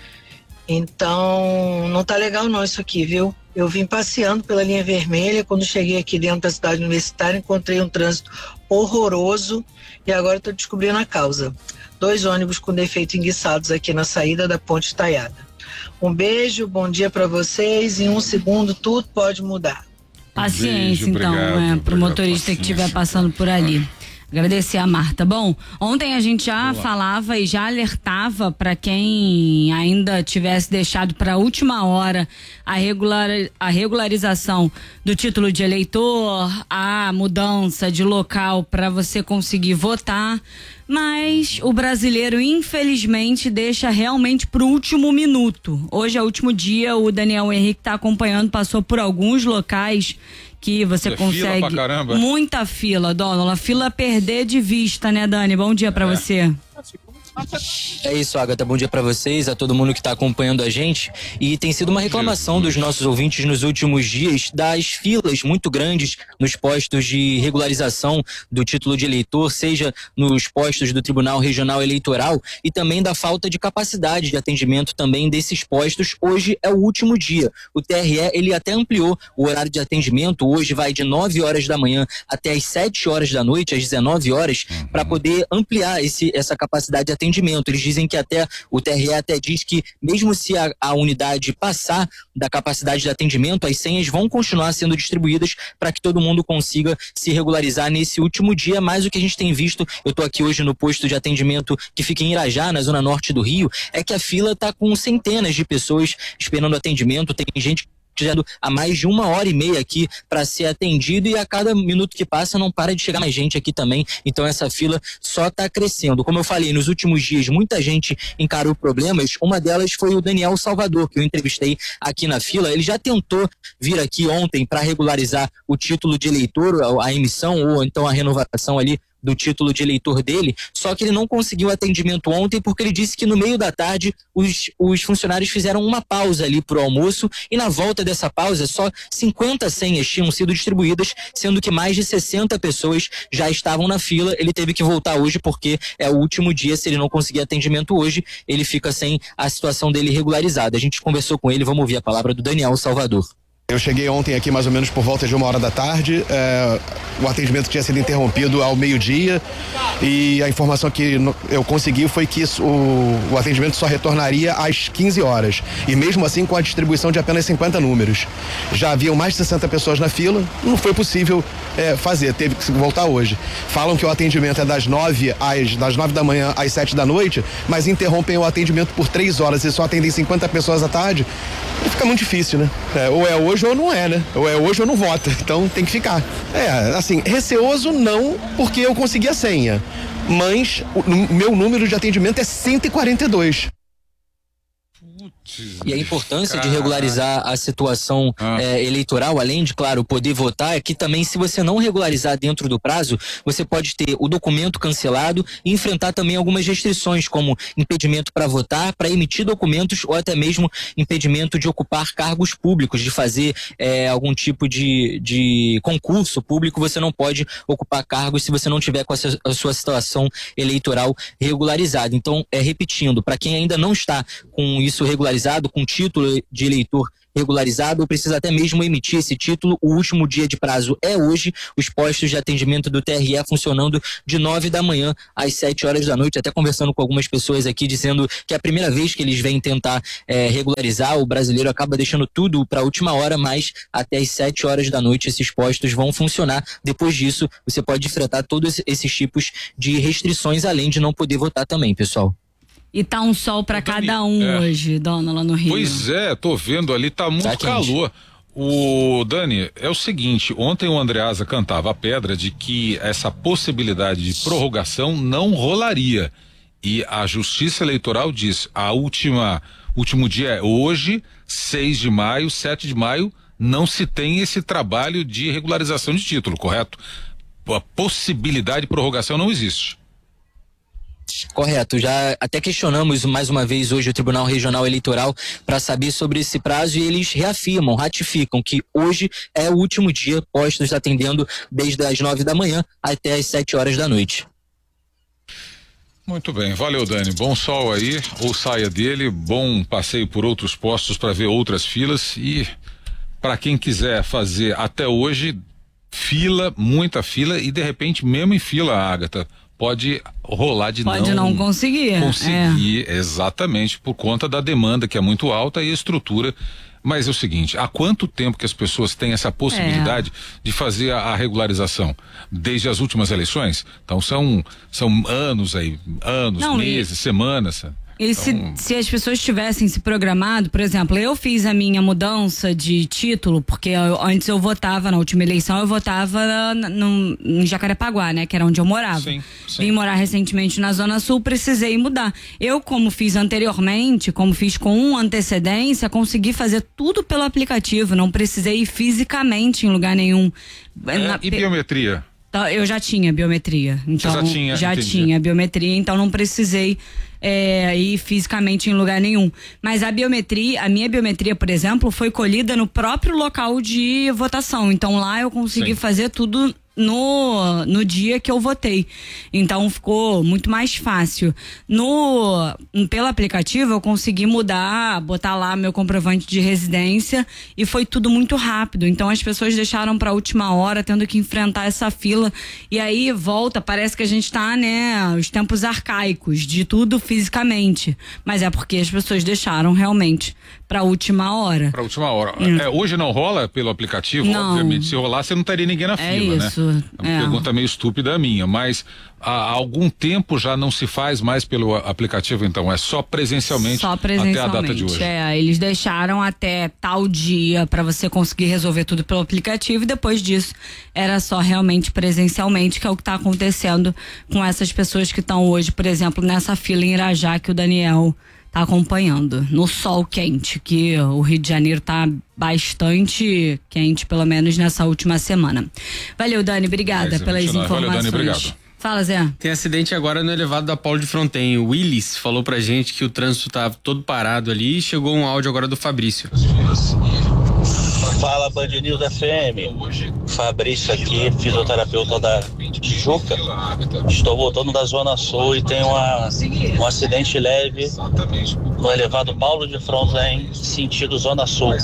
Então, não tá legal não isso aqui, viu? Eu vim passeando pela linha vermelha, quando cheguei aqui dentro da cidade universitária, encontrei um trânsito horroroso e agora estou descobrindo a causa. 2 ônibus com defeito enguiçados aqui na saída da Ponte Estaiada. Um beijo, bom dia para vocês. Em 1 segundo tudo pode mudar. Paciência, então, pro motorista que estiver passando por ali. Agradecer a Marta. Bom, ontem a gente já falava e já alertava para quem ainda tivesse deixado para a última hora a regularização do título de eleitor, a mudança de local para você conseguir votar, mas o brasileiro infelizmente deixa realmente pro último minuto. Hoje é o último dia, o Daniel Henrique está acompanhando, passou por alguns locais que você consegue fila pra caramba. Muita fila, Dona, fila perder de vista, né, Dani? Bom dia pra você. É isso, Agatha, bom dia pra vocês, a todo mundo que tá acompanhando a gente. E tem sido uma reclamação dos nossos ouvintes nos últimos dias das filas muito grandes nos postos de regularização do título de eleitor, seja nos postos do Tribunal Regional Eleitoral, e também da falta de capacidade de atendimento também desses postos. Hoje é o último dia. O TRE, ele até ampliou o horário de atendimento, hoje vai de 9 horas da manhã até as 7 horas da noite, às 19 horas, para poder ampliar essa capacidade de atendimento. Eles dizem que o TRE até diz que mesmo se a unidade passar da capacidade de atendimento, as senhas vão continuar sendo distribuídas para que todo mundo consiga se regularizar nesse último dia. Mas o que a gente tem visto, eu estou aqui hoje no posto de atendimento que fica em Irajá, na zona norte do Rio, é que a fila está com centenas de pessoas esperando atendimento. Tem gente há mais de 1h30 aqui para ser atendido, e a cada minuto que passa não para de chegar mais gente aqui também. Então essa fila só está crescendo. Como eu falei, nos últimos dias muita gente encarou problemas. Uma delas foi o Daniel Salvador, que eu entrevistei aqui na fila. Ele já tentou vir aqui ontem para regularizar o título de eleitor, a emissão ou então a renovação ali do título de eleitor dele, só que ele não conseguiu atendimento ontem porque ele disse que no meio da tarde os funcionários fizeram uma pausa ali pro almoço, e na volta dessa pausa só 50 senhas tinham sido distribuídas, sendo que mais de 60 pessoas já estavam na fila. Ele teve que voltar hoje porque é o último dia. Se ele não conseguir atendimento hoje, ele fica sem a situação dele regularizada. A gente conversou com ele, vamos ouvir a palavra do Daniel Salvador. Eu cheguei ontem aqui mais ou menos por volta de 1h da tarde, o atendimento tinha sido interrompido ao meio-dia, e a informação que eu consegui foi que o atendimento só retornaria às 15 horas, e mesmo assim com a distribuição de apenas 50 números. Já haviam mais de 60 pessoas na fila, não foi possível fazer, teve que voltar hoje. Falam que o atendimento é das 9 da manhã às 7 da noite, mas interrompem o atendimento por 3 horas e só atendem 50 pessoas à tarde. fica muito difícil, né? Ou é hoje ou não é, né? Ou é hoje ou não vota. Então tem que ficar. Assim, receoso não, porque eu consegui a senha. Mas o meu número de atendimento é 142. E a importância de regularizar a situação eleitoral, além de, claro, poder votar, é que também, se você não regularizar dentro do prazo, você pode ter o documento cancelado e enfrentar também algumas restrições, como impedimento para votar, para emitir documentos ou até mesmo impedimento de ocupar cargos públicos, de fazer algum tipo de concurso público. Você não pode ocupar cargos se você não tiver com a sua situação eleitoral regularizada. Então, repetindo, para quem ainda não está com isso regularizado, com título de eleitor regularizado, ou precisa até mesmo emitir esse título, o último dia de prazo é hoje. Os postos de atendimento do TRE funcionando de 9 da manhã às 7 horas da noite. Até conversando com algumas pessoas aqui, dizendo que é a primeira vez que eles vêm tentar regularizar. O brasileiro acaba deixando tudo para a última hora, mas até às 7 horas da noite esses postos vão funcionar. Depois disso, você pode enfrentar todos esses tipos de restrições, além de não poder votar também, pessoal. E tá um sol pra cada um hoje, dona, lá no Rio. Pois é, tô vendo ali, tá muito calor. O Dani, é o seguinte, ontem o Andreasa cantava a pedra de que essa possibilidade de prorrogação não rolaria. E a Justiça Eleitoral diz, último dia é hoje, 6 de maio, 7 de maio, não se tem esse trabalho de regularização de título, correto? A possibilidade de prorrogação não existe. Correto, já até questionamos mais uma vez hoje o Tribunal Regional Eleitoral para saber sobre esse prazo, e eles ratificam que hoje é o último dia, postos atendendo desde as 9 da manhã até as 7 horas da noite. Muito bem, valeu, Dani, bom sol aí, ou saia dele, bom passeio por outros postos para ver outras filas, e para quem quiser fazer até hoje, muita fila, e de repente mesmo em fila, Ágata, pode rolar de não conseguir. Exatamente, por conta da demanda que é muito alta e a estrutura. Mas é o seguinte, há quanto tempo que as pessoas têm essa possibilidade de fazer a regularização? Desde as últimas eleições? Então são anos aí, meses, semanas. E se as pessoas tivessem se programado, por exemplo, eu fiz a minha mudança de título, porque antes eu votava, na última eleição eu votava em Jacarepaguá, né, que era onde eu morava. Sim. Vim morar recentemente na Zona Sul, precisei mudar. Eu, como fiz anteriormente, como fiz com antecedência, consegui fazer tudo pelo aplicativo, não precisei ir fisicamente em lugar nenhum. E biometria? Eu já tinha biometria, então já tinha biometria, então não precisei ir fisicamente em lugar nenhum. Mas a minha biometria, por exemplo, foi colhida no próprio local de votação. Então lá eu consegui fazer tudo no dia que eu votei. Então ficou muito mais fácil. Pelo aplicativo eu consegui botar lá meu comprovante de residência, e foi tudo muito rápido. Então as pessoas deixaram pra última hora, tendo que enfrentar essa fila, e aí parece que a gente tá, né, os tempos arcaicos de tudo fisicamente, mas é porque as pessoas deixaram realmente pra última hora. Hoje não rola pelo aplicativo? Não. Obviamente, se rolar, você não teria ninguém na fila, né? É uma pergunta meio estúpida minha, mas há algum tempo já não se faz mais pelo aplicativo, então é só presencialmente até a data de hoje. Eles deixaram até tal dia para você conseguir resolver tudo pelo aplicativo, e depois disso era só realmente presencialmente, que é o que está acontecendo com essas pessoas que estão hoje, por exemplo, nessa fila em Irajá, que o Daniel tá acompanhando, no sol quente, que o Rio de Janeiro tá bastante quente, pelo menos nessa última semana. Valeu, Dani, obrigada pelas informações. Valeu, Dani, obrigado. Fala, Zé. Tem acidente agora no elevado da Paulo de Fronten. O Willis falou pra gente que o trânsito tava todo parado ali, e chegou um áudio agora do Fabrício. Fala, Band News FM. Fabrício aqui, fisioterapeuta da Tijuca. Estou voltando da Zona Sul e tem um acidente leve no elevado Paulo de Fronten, sentido Zona Sul.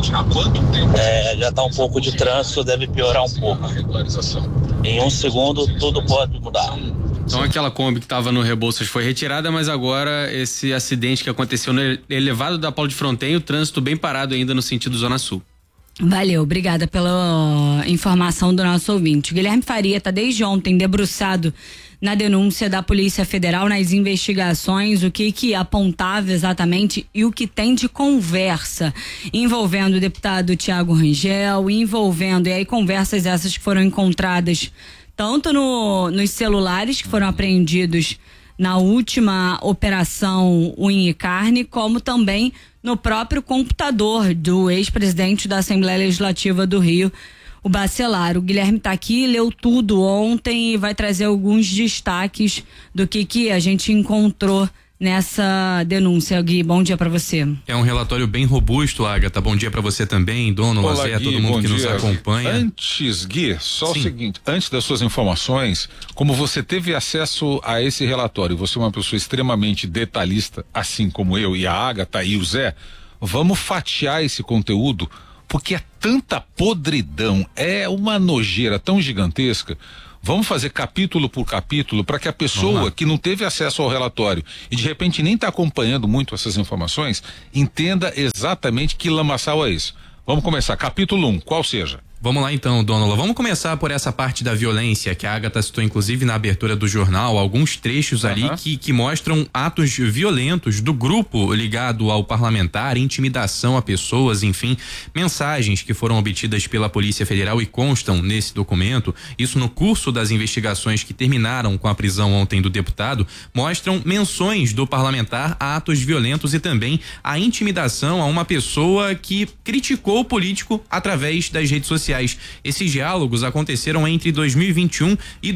Já está um pouco de trânsito, deve piorar um pouco. Em um segundo, tudo pode mudar. Então aquela Kombi que estava no Rebouças foi retirada, mas agora esse acidente que aconteceu no elevado da Paulo de Fronten, o trânsito bem parado ainda no sentido Zona Sul. Valeu, obrigada pela informação do nosso ouvinte. Guilherme Faria está desde ontem debruçado na denúncia da Polícia Federal, nas investigações, o que apontava exatamente e o que tem de conversa envolvendo o deputado Thiago Rangel, envolvendo, e aí conversas essas que foram encontradas tanto nos celulares que foram apreendidos na última operação Unha e Carne, como também no próprio computador do ex-presidente da Assembleia Legislativa do Rio, o Bacelar. O Guilherme está aqui, leu tudo ontem e vai trazer alguns destaques do que a gente encontrou nessa denúncia. Gui, bom dia para você. É um relatório bem robusto, Agatha. Bom dia para você também, Dono, Lazé, todo mundo que nos acompanha. Antes, Gui, só o seguinte, antes das suas informações, como você teve acesso a esse relatório, você é uma pessoa extremamente detalhista, assim como eu e a Agatha e o Zé, vamos fatiar esse conteúdo, porque é tanta podridão, é uma nojeira tão gigantesca. Vamos fazer capítulo por capítulo para que a pessoa que não teve acesso ao relatório e de repente nem está acompanhando muito essas informações entenda exatamente que lamaçal é isso. Vamos começar. Capítulo 1, qual seja? Vamos lá então, Dônola. Vamos começar por essa parte da violência que a Agatha citou, inclusive na abertura do jornal, alguns trechos ali que mostram atos violentos do grupo ligado ao parlamentar, intimidação a pessoas, enfim, mensagens que foram obtidas pela Polícia Federal e constam nesse documento. Isso no curso das investigações que terminaram com a prisão ontem do deputado, mostram menções do parlamentar a atos violentos e também a intimidação a uma pessoa que criticou o político através das redes sociais. Esses diálogos aconteceram entre 2021 e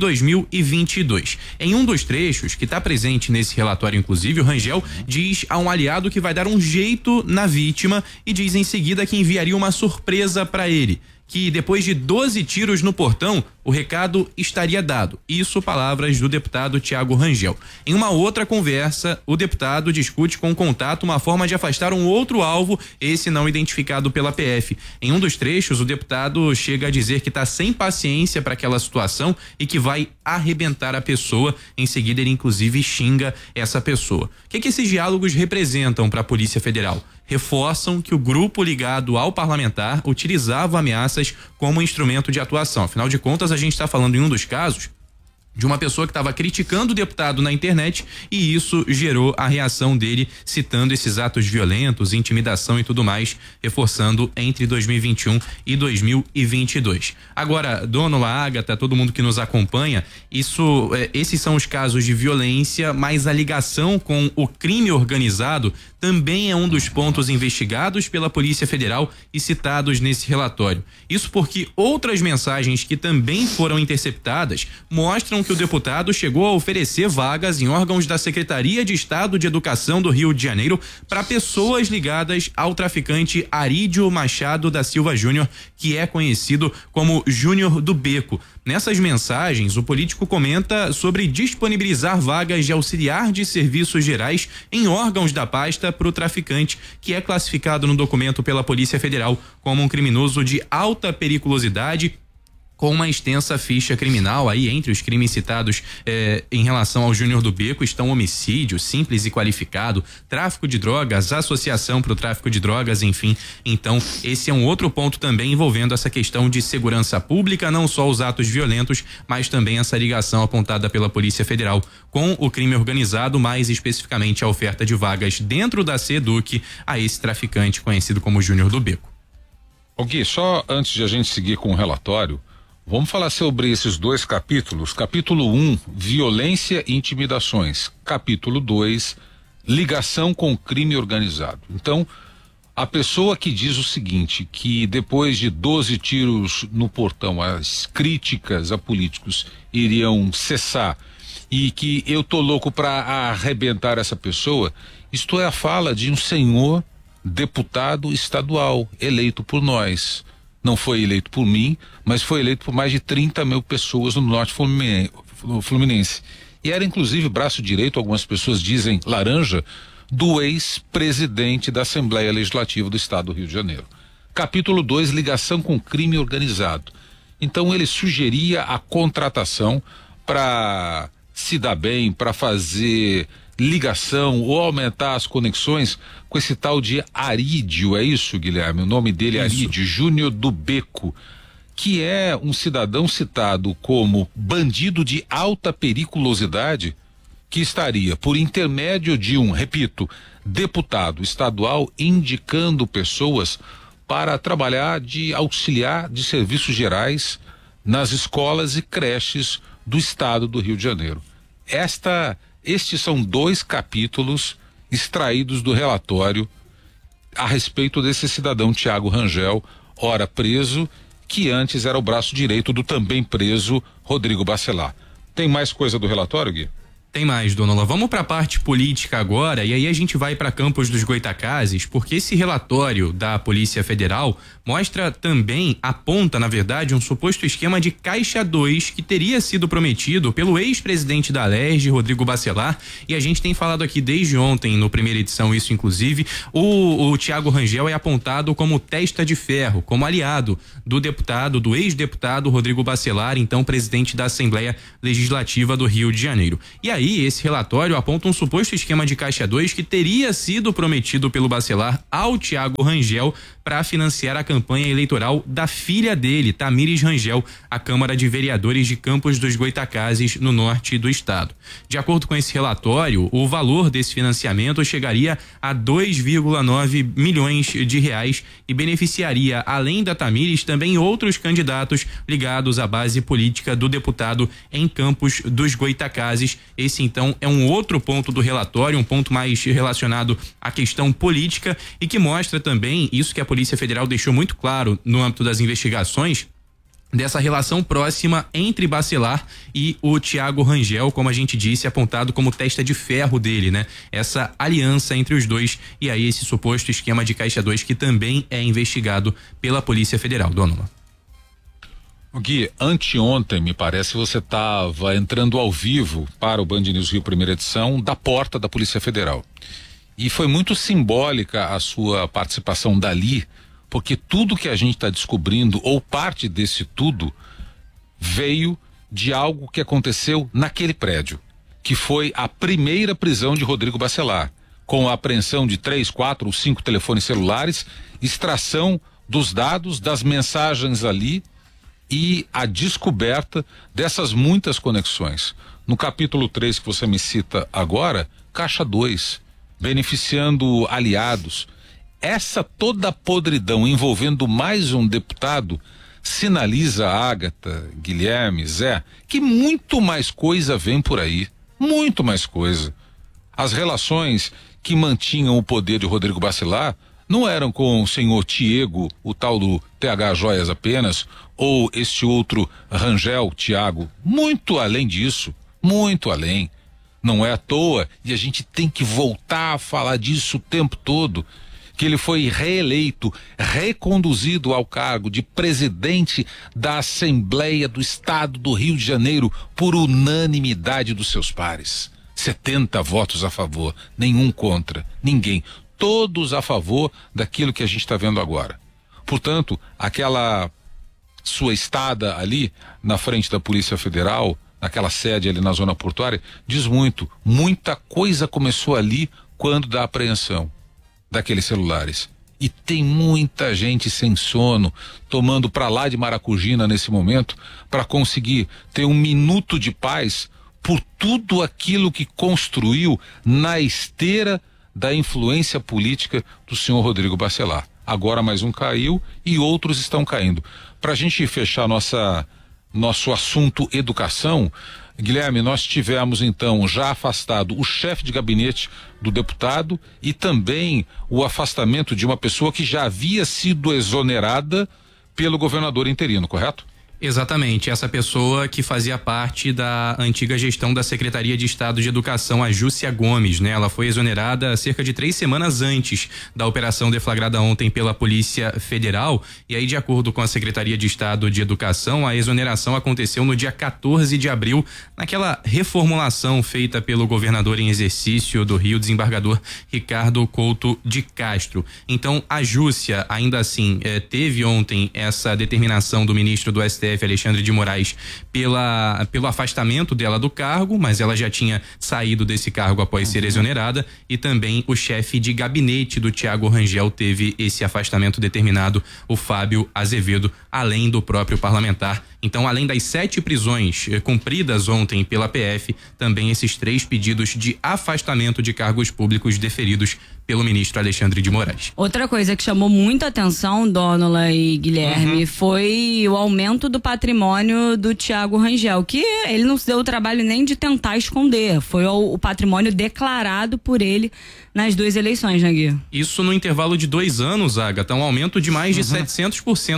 2022. Em um dos trechos que está presente nesse relatório, inclusive, o Rangel diz a um aliado que vai dar um jeito na vítima e diz em seguida que enviaria uma surpresa para ele, que depois de 12 tiros no portão, o recado estaria dado. Isso, palavras do deputado Thiago Rangel. Em uma outra conversa, o deputado discute com o contato uma forma de afastar um outro alvo, esse não identificado pela PF. Em um dos trechos, o deputado chega a dizer que está sem paciência para aquela situação e que vai arrebentar a pessoa. Em seguida, ele inclusive xinga essa pessoa. O que esses diálogos representam para a Polícia Federal? Reforçam que o grupo ligado ao parlamentar utilizava ameaças como instrumento de atuação. Afinal de contas, a gente está falando em um dos casos de uma pessoa que estava criticando o deputado na internet e isso gerou a reação dele, citando esses atos violentos, intimidação e tudo mais, reforçando entre 2021 e 2022. Agora, Dônola, Agatha, todo mundo que nos acompanha, esses são os casos de violência, mas a ligação com o crime organizado também é um dos pontos investigados pela Polícia Federal e citados nesse relatório. Isso porque outras mensagens que também foram interceptadas mostram que o deputado chegou a oferecer vagas em órgãos da Secretaria de Estado de Educação do Rio de Janeiro para pessoas ligadas ao traficante Arídio Machado da Silva Júnior, que é conhecido como Júnior do Beco. Nessas mensagens, o político comenta sobre disponibilizar vagas de auxiliar de serviços gerais em órgãos da pasta para o traficante, que é classificado no documento pela Polícia Federal como um criminoso de alta periculosidade, com uma extensa ficha criminal. Aí entre os crimes citados em relação ao Júnior do Beco estão homicídio simples e qualificado, tráfico de drogas, associação para o tráfico de drogas, enfim. Então esse é um outro ponto também envolvendo essa questão de segurança pública, não só os atos violentos, mas também essa ligação apontada pela Polícia Federal com o crime organizado, mais especificamente a oferta de vagas dentro da SEDUC a esse traficante conhecido como Júnior do Beco. Gui, só antes de a gente seguir com o relatório, vamos falar sobre esses dois capítulos. Capítulo 1, violência e intimidações. Capítulo 2, ligação com crime organizado. Então, a pessoa que diz o seguinte, que depois de 12 tiros no portão, as críticas a políticos iriam cessar e que eu tô louco para arrebentar essa pessoa, isto é a fala de um senhor deputado estadual eleito por nós. Não foi eleito por mim, mas foi eleito por mais de 30 mil pessoas no norte fluminense. E era inclusive braço direito, algumas pessoas dizem laranja, do ex-presidente da Assembleia Legislativa do Estado do Rio de Janeiro. Capítulo 2, ligação com crime organizado. Então ele sugeria a contratação para se dar bem, para fazer ligação ou aumentar as conexões com esse tal de Arídio, é isso, Guilherme? O nome dele é Arídio Júnior do Beco, que é um cidadão citado como bandido de alta periculosidade, que estaria por intermédio de um, repito, deputado estadual indicando pessoas para trabalhar de auxiliar de serviços gerais nas escolas e creches do estado do Rio de Janeiro. Estes são 2 capítulos extraídos do relatório a respeito desse cidadão Tiago Rangel, ora preso, que antes era o braço direito do também preso Rodrigo Bacelar. Tem mais coisa do relatório, Gui? Tem mais, Dona Lola. Vamos para a parte política agora, e aí a gente vai para Campos dos Goytacazes, porque esse relatório da Polícia Federal mostra também, aponta, na verdade, um suposto esquema de Caixa 2 que teria sido prometido pelo ex-presidente da Alerj, Rodrigo Bacelar, e a gente tem falado aqui desde ontem, no primeira edição, isso inclusive, o Tiago Rangel é apontado como testa de ferro, como aliado do ex-deputado Rodrigo Bacelar, então presidente da Assembleia Legislativa do Rio de Janeiro. E aí, esse relatório aponta um suposto esquema de Caixa 2 que teria sido prometido pelo Bacelar ao Tiago Rangel para financiar a campanha eleitoral da filha dele, Tamires Rangel, à Câmara de Vereadores de Campos dos Goytacazes, no norte do estado. De acordo com esse relatório, o valor desse financiamento chegaria a 2,9 milhões de reais e beneficiaria, além da Tamires, também outros candidatos ligados à base política do deputado em Campos dos Goytacazes. Esse, então, é um outro ponto do relatório, um ponto mais relacionado à questão política e que mostra também isso que a Polícia Federal deixou muito claro no âmbito das investigações, dessa relação próxima entre Bacelar e o Tiago Rangel, como a gente disse, apontado como testa de ferro dele, né? Essa aliança entre os dois e aí esse suposto esquema de Caixa 2 que também é investigado pela Polícia Federal. Dona Gui, anteontem, me parece, você estava entrando ao vivo para o Band News Rio primeira edição da porta da Polícia Federal. E foi muito simbólica a sua participação dali, porque tudo que a gente está descobrindo, ou parte desse tudo, veio de algo que aconteceu naquele prédio, que foi a primeira prisão de Rodrigo Bacelar, com a apreensão de 3, 4 ou 5 telefones celulares, extração dos dados, das mensagens ali e a descoberta dessas muitas conexões. No capítulo 3 que você me cita agora, Caixa 2, beneficiando aliados. Essa toda podridão envolvendo mais um deputado sinaliza, Ágata, Guilherme, Zé, que muito mais coisa vem por aí, muito mais coisa. As relações que mantinham o poder de Rodrigo Bacelar não eram com o senhor Tiago, o tal do TH Joias apenas, ou este outro Rangel, Tiago, muito além disso, muito além. Não é à toa, e a gente tem que voltar a falar disso o tempo todo, que ele foi reeleito, reconduzido ao cargo de presidente da Assembleia do Estado do Rio de Janeiro por unanimidade dos seus pares. 70 votos a favor, nenhum contra, ninguém. Todos a favor daquilo que a gente está vendo agora. Portanto, aquela sua estada ali na frente da Polícia Federal, naquela sede ali na zona portuária, diz muito. Muita coisa começou ali quando da apreensão daqueles celulares. E tem muita gente sem sono, tomando pra lá de Maracujina nesse momento, para conseguir ter um minuto de paz por tudo aquilo que construiu na esteira da influência política do senhor Rodrigo Bacelar. Agora mais um caiu e outros estão caindo. Para a gente fechar nosso assunto educação, Guilherme, nós tivemos então já afastado o chefe de gabinete do deputado e também o afastamento de uma pessoa que já havia sido exonerada pelo governador interino, correto? Exatamente, essa pessoa que fazia parte da antiga gestão da Secretaria de Estado de Educação, a Júcia Gomes, né? Ela foi exonerada cerca de 3 semanas antes da operação deflagrada ontem pela Polícia Federal, e aí, de acordo com a Secretaria de Estado de Educação, a exoneração aconteceu no dia 14 de abril, naquela reformulação feita pelo governador em exercício do Rio, desembargador Ricardo Couto de Castro. Então, a Júcia, ainda assim, teve ontem essa determinação do ministro do STF PF, Alexandre de Moraes, pelo afastamento dela do cargo, mas ela já tinha saído desse cargo após ser exonerada, e também o chefe de gabinete do Thiago Rangel teve esse afastamento determinado, o Fábio Azevedo, além do próprio parlamentar. Então, além das 7 prisões cumpridas ontem pela PF, também esses 3 pedidos de afastamento de cargos públicos deferidos pelo ministro Alexandre de Moraes. Outra coisa que chamou muita atenção, Dônola e Guilherme, foi o aumento do patrimônio do Thiago Rangel, que ele não se deu o trabalho nem de tentar esconder, foi o patrimônio declarado por ele nas 2 eleições, né, Gui? Isso no intervalo de 2 anos, Agatha, um aumento de mais de 700%,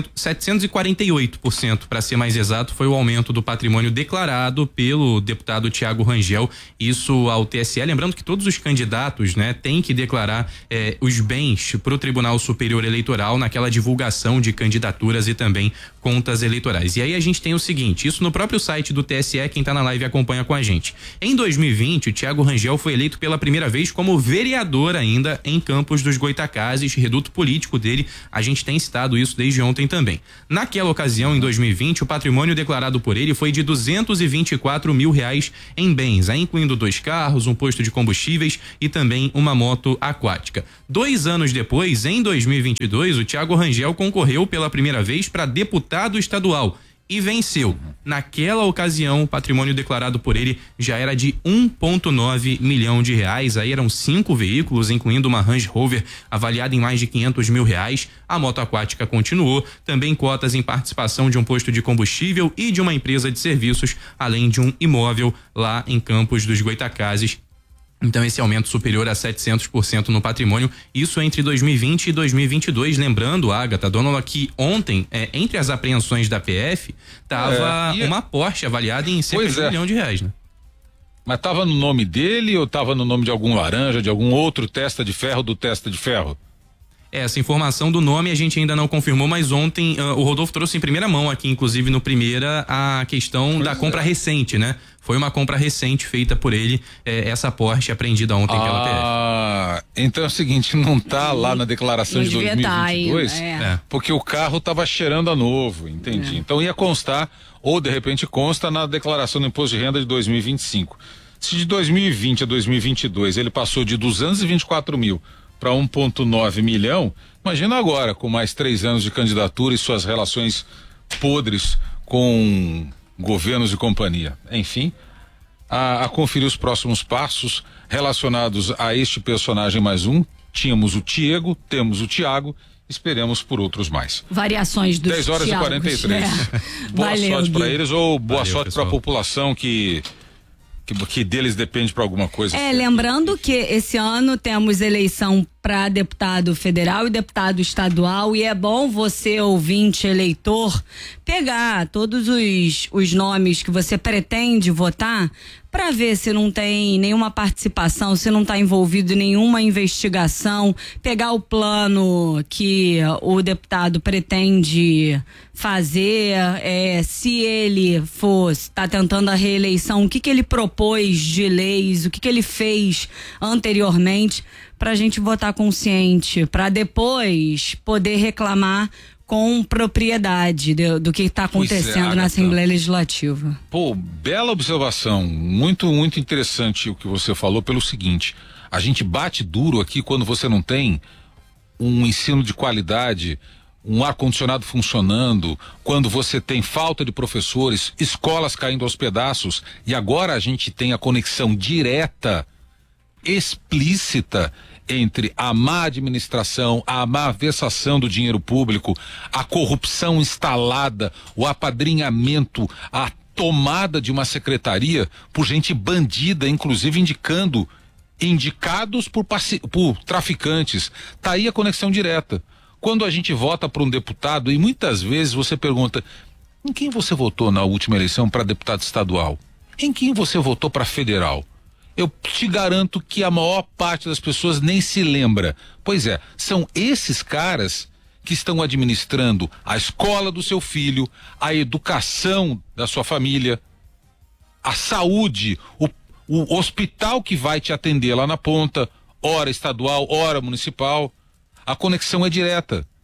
748%, para ser mais exato, foi o aumento do patrimônio declarado pelo deputado Thiago Rangel, isso ao TSE, lembrando que todos os candidatos, né, têm que declarar os bens para o Tribunal Superior Eleitoral naquela divulgação de candidaturas e também contas eleitorais. E aí a gente tem o seguinte, isso no próprio site do TSE, quem está na live acompanha com a gente. Em 2020, o Thiago Rangel foi eleito pela primeira vez como vereador ainda em Campos dos Goitacazes, reduto político dele, a gente tem citado isso desde ontem também. Naquela ocasião, em 2020, o patrimônio declarado por ele foi de R$224 mil em bens, aí incluindo 2 carros, um posto de combustíveis e também uma moto aquática. 2 anos depois, em 2022, o Thiago Rangel concorreu pela primeira vez para deputado estadual e venceu. Naquela ocasião, o patrimônio declarado por ele já era de R$1,9 milhão, aí eram 5 veículos, incluindo uma Range Rover avaliada em mais de R$500 mil. A moto aquática continuou, também cotas em participação de um posto de combustível e de uma empresa de serviços, além de um imóvel lá em Campos dos Goitacazes. Então esse aumento superior a 700% no patrimônio, isso entre 2020 e 2022, lembrando, Agatha, Dônola, que ontem, entre as apreensões da PF, tava uma Porsche avaliada em cerca de R$1 milhão, né? Mas tava no nome dele ou tava no nome de algum laranja, de algum outro testa de ferro do testa de ferro? Essa informação do nome a gente ainda não confirmou, mas ontem o Rodolfo trouxe em primeira mão aqui, inclusive no Primeira, a questão da compra recente, né? Foi uma compra recente feita por ele, essa Porsche apreendida ontem pela PF. Então é o seguinte, não tá lá na declaração de 2022, porque o carro tava cheirando a novo, entendi. Então ia constar, ou de repente consta na declaração do imposto de renda de 2025. Se de 2020 a 2022 ele passou de 224 mil para 1,9 milhão, imagina agora, com mais 3 anos de candidatura e suas relações podres com governos e companhia. Enfim, a conferir os próximos passos relacionados a este personagem mais um. Tínhamos o Tiago, temos o Thiago, esperemos por outros mais. Variações dos 10 horas Thiagos, e 43. Boa Valeu, sorte para eles ou boa Valeu, sorte para a população que deles depende para alguma coisa. Lembrando que esse ano temos eleição para deputado federal e deputado estadual, e é bom você, ouvinte, eleitor, pegar todos os nomes que você pretende votar para ver se não tem nenhuma participação, se não está envolvido em nenhuma investigação, pegar o plano que o deputado pretende fazer, se ele está tentando a reeleição, o que ele propôs de leis, o que ele fez anteriormente, para a gente votar consciente, para depois poder reclamar com propriedade do que está acontecendo na Assembleia Legislativa. Pô, bela observação, muito, muito interessante o que você falou, pelo seguinte, a gente bate duro aqui quando você não tem um ensino de qualidade, um ar-condicionado funcionando, quando você tem falta de professores, escolas caindo aos pedaços, e agora a gente tem a conexão direta, explícita, entre a má administração, a má versação do dinheiro público, a corrupção instalada, o apadrinhamento, a tomada de uma secretaria por gente bandida, inclusive indicados por traficantes. Tá aí a conexão direta. Quando a gente vota para um deputado, e muitas vezes você pergunta, em quem você votou na última eleição para deputado estadual? Em quem você votou para federal? Eu te garanto que a maior parte das pessoas nem se lembra. Pois é, são esses caras que estão administrando a escola do seu filho, a educação da sua família, a saúde, o hospital que vai te atender lá na ponta, ora estadual, ora municipal. A conexão é direta.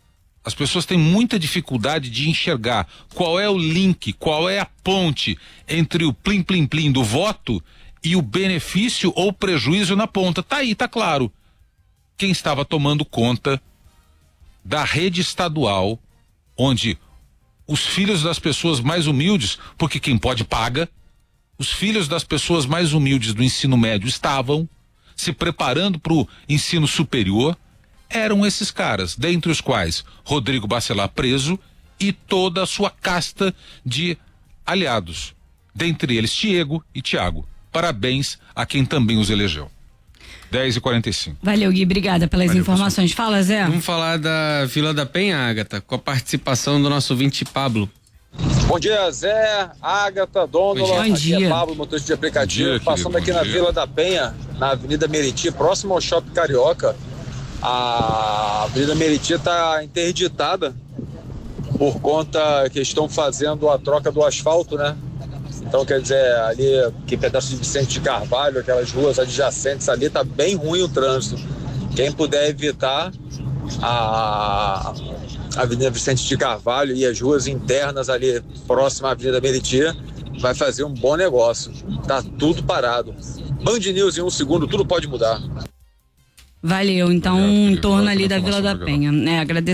As pessoas têm muita dificuldade de enxergar qual é o link, qual é a ponte entre o plim-plim-plim do voto e o benefício ou prejuízo na ponta. Tá aí, tá claro. Quem estava tomando conta da rede estadual, onde os filhos das pessoas mais humildes, porque quem pode paga, os filhos das pessoas mais humildes do ensino médio estavam se preparando para o ensino superior, eram esses caras, dentre os quais Rodrigo Bacelar preso e toda a sua casta de aliados, dentre eles Diego e Tiago. Parabéns a quem também os elegeu. 10h45. Valeu, Gui, obrigada pelas informações. Pessoal. Fala, Zé. Vamos falar da Vila da Penha, Ágata, com a participação do nosso ouvinte Pablo. Bom dia, Zé, Ágata, Dôndola. Bom dia. Aqui é Pablo, motorista de aplicativo, passando aqui na Vila da Penha, na Avenida Meriti, próximo ao Shopping Carioca. A Avenida Meriti está interditada por conta que estão fazendo a troca do asfalto, né? Então, quer dizer, ali, que pedaço de Vicente de Carvalho, aquelas ruas adjacentes ali, tá bem ruim o trânsito. Quem puder evitar a Avenida Vicente de Carvalho e as ruas internas ali, próxima à Avenida Meriti, vai fazer um bom negócio. Tá tudo parado. Band News em 1 segundo, tudo pode mudar. Valeu, então, em torno ali da Vila da Penha. Agradecer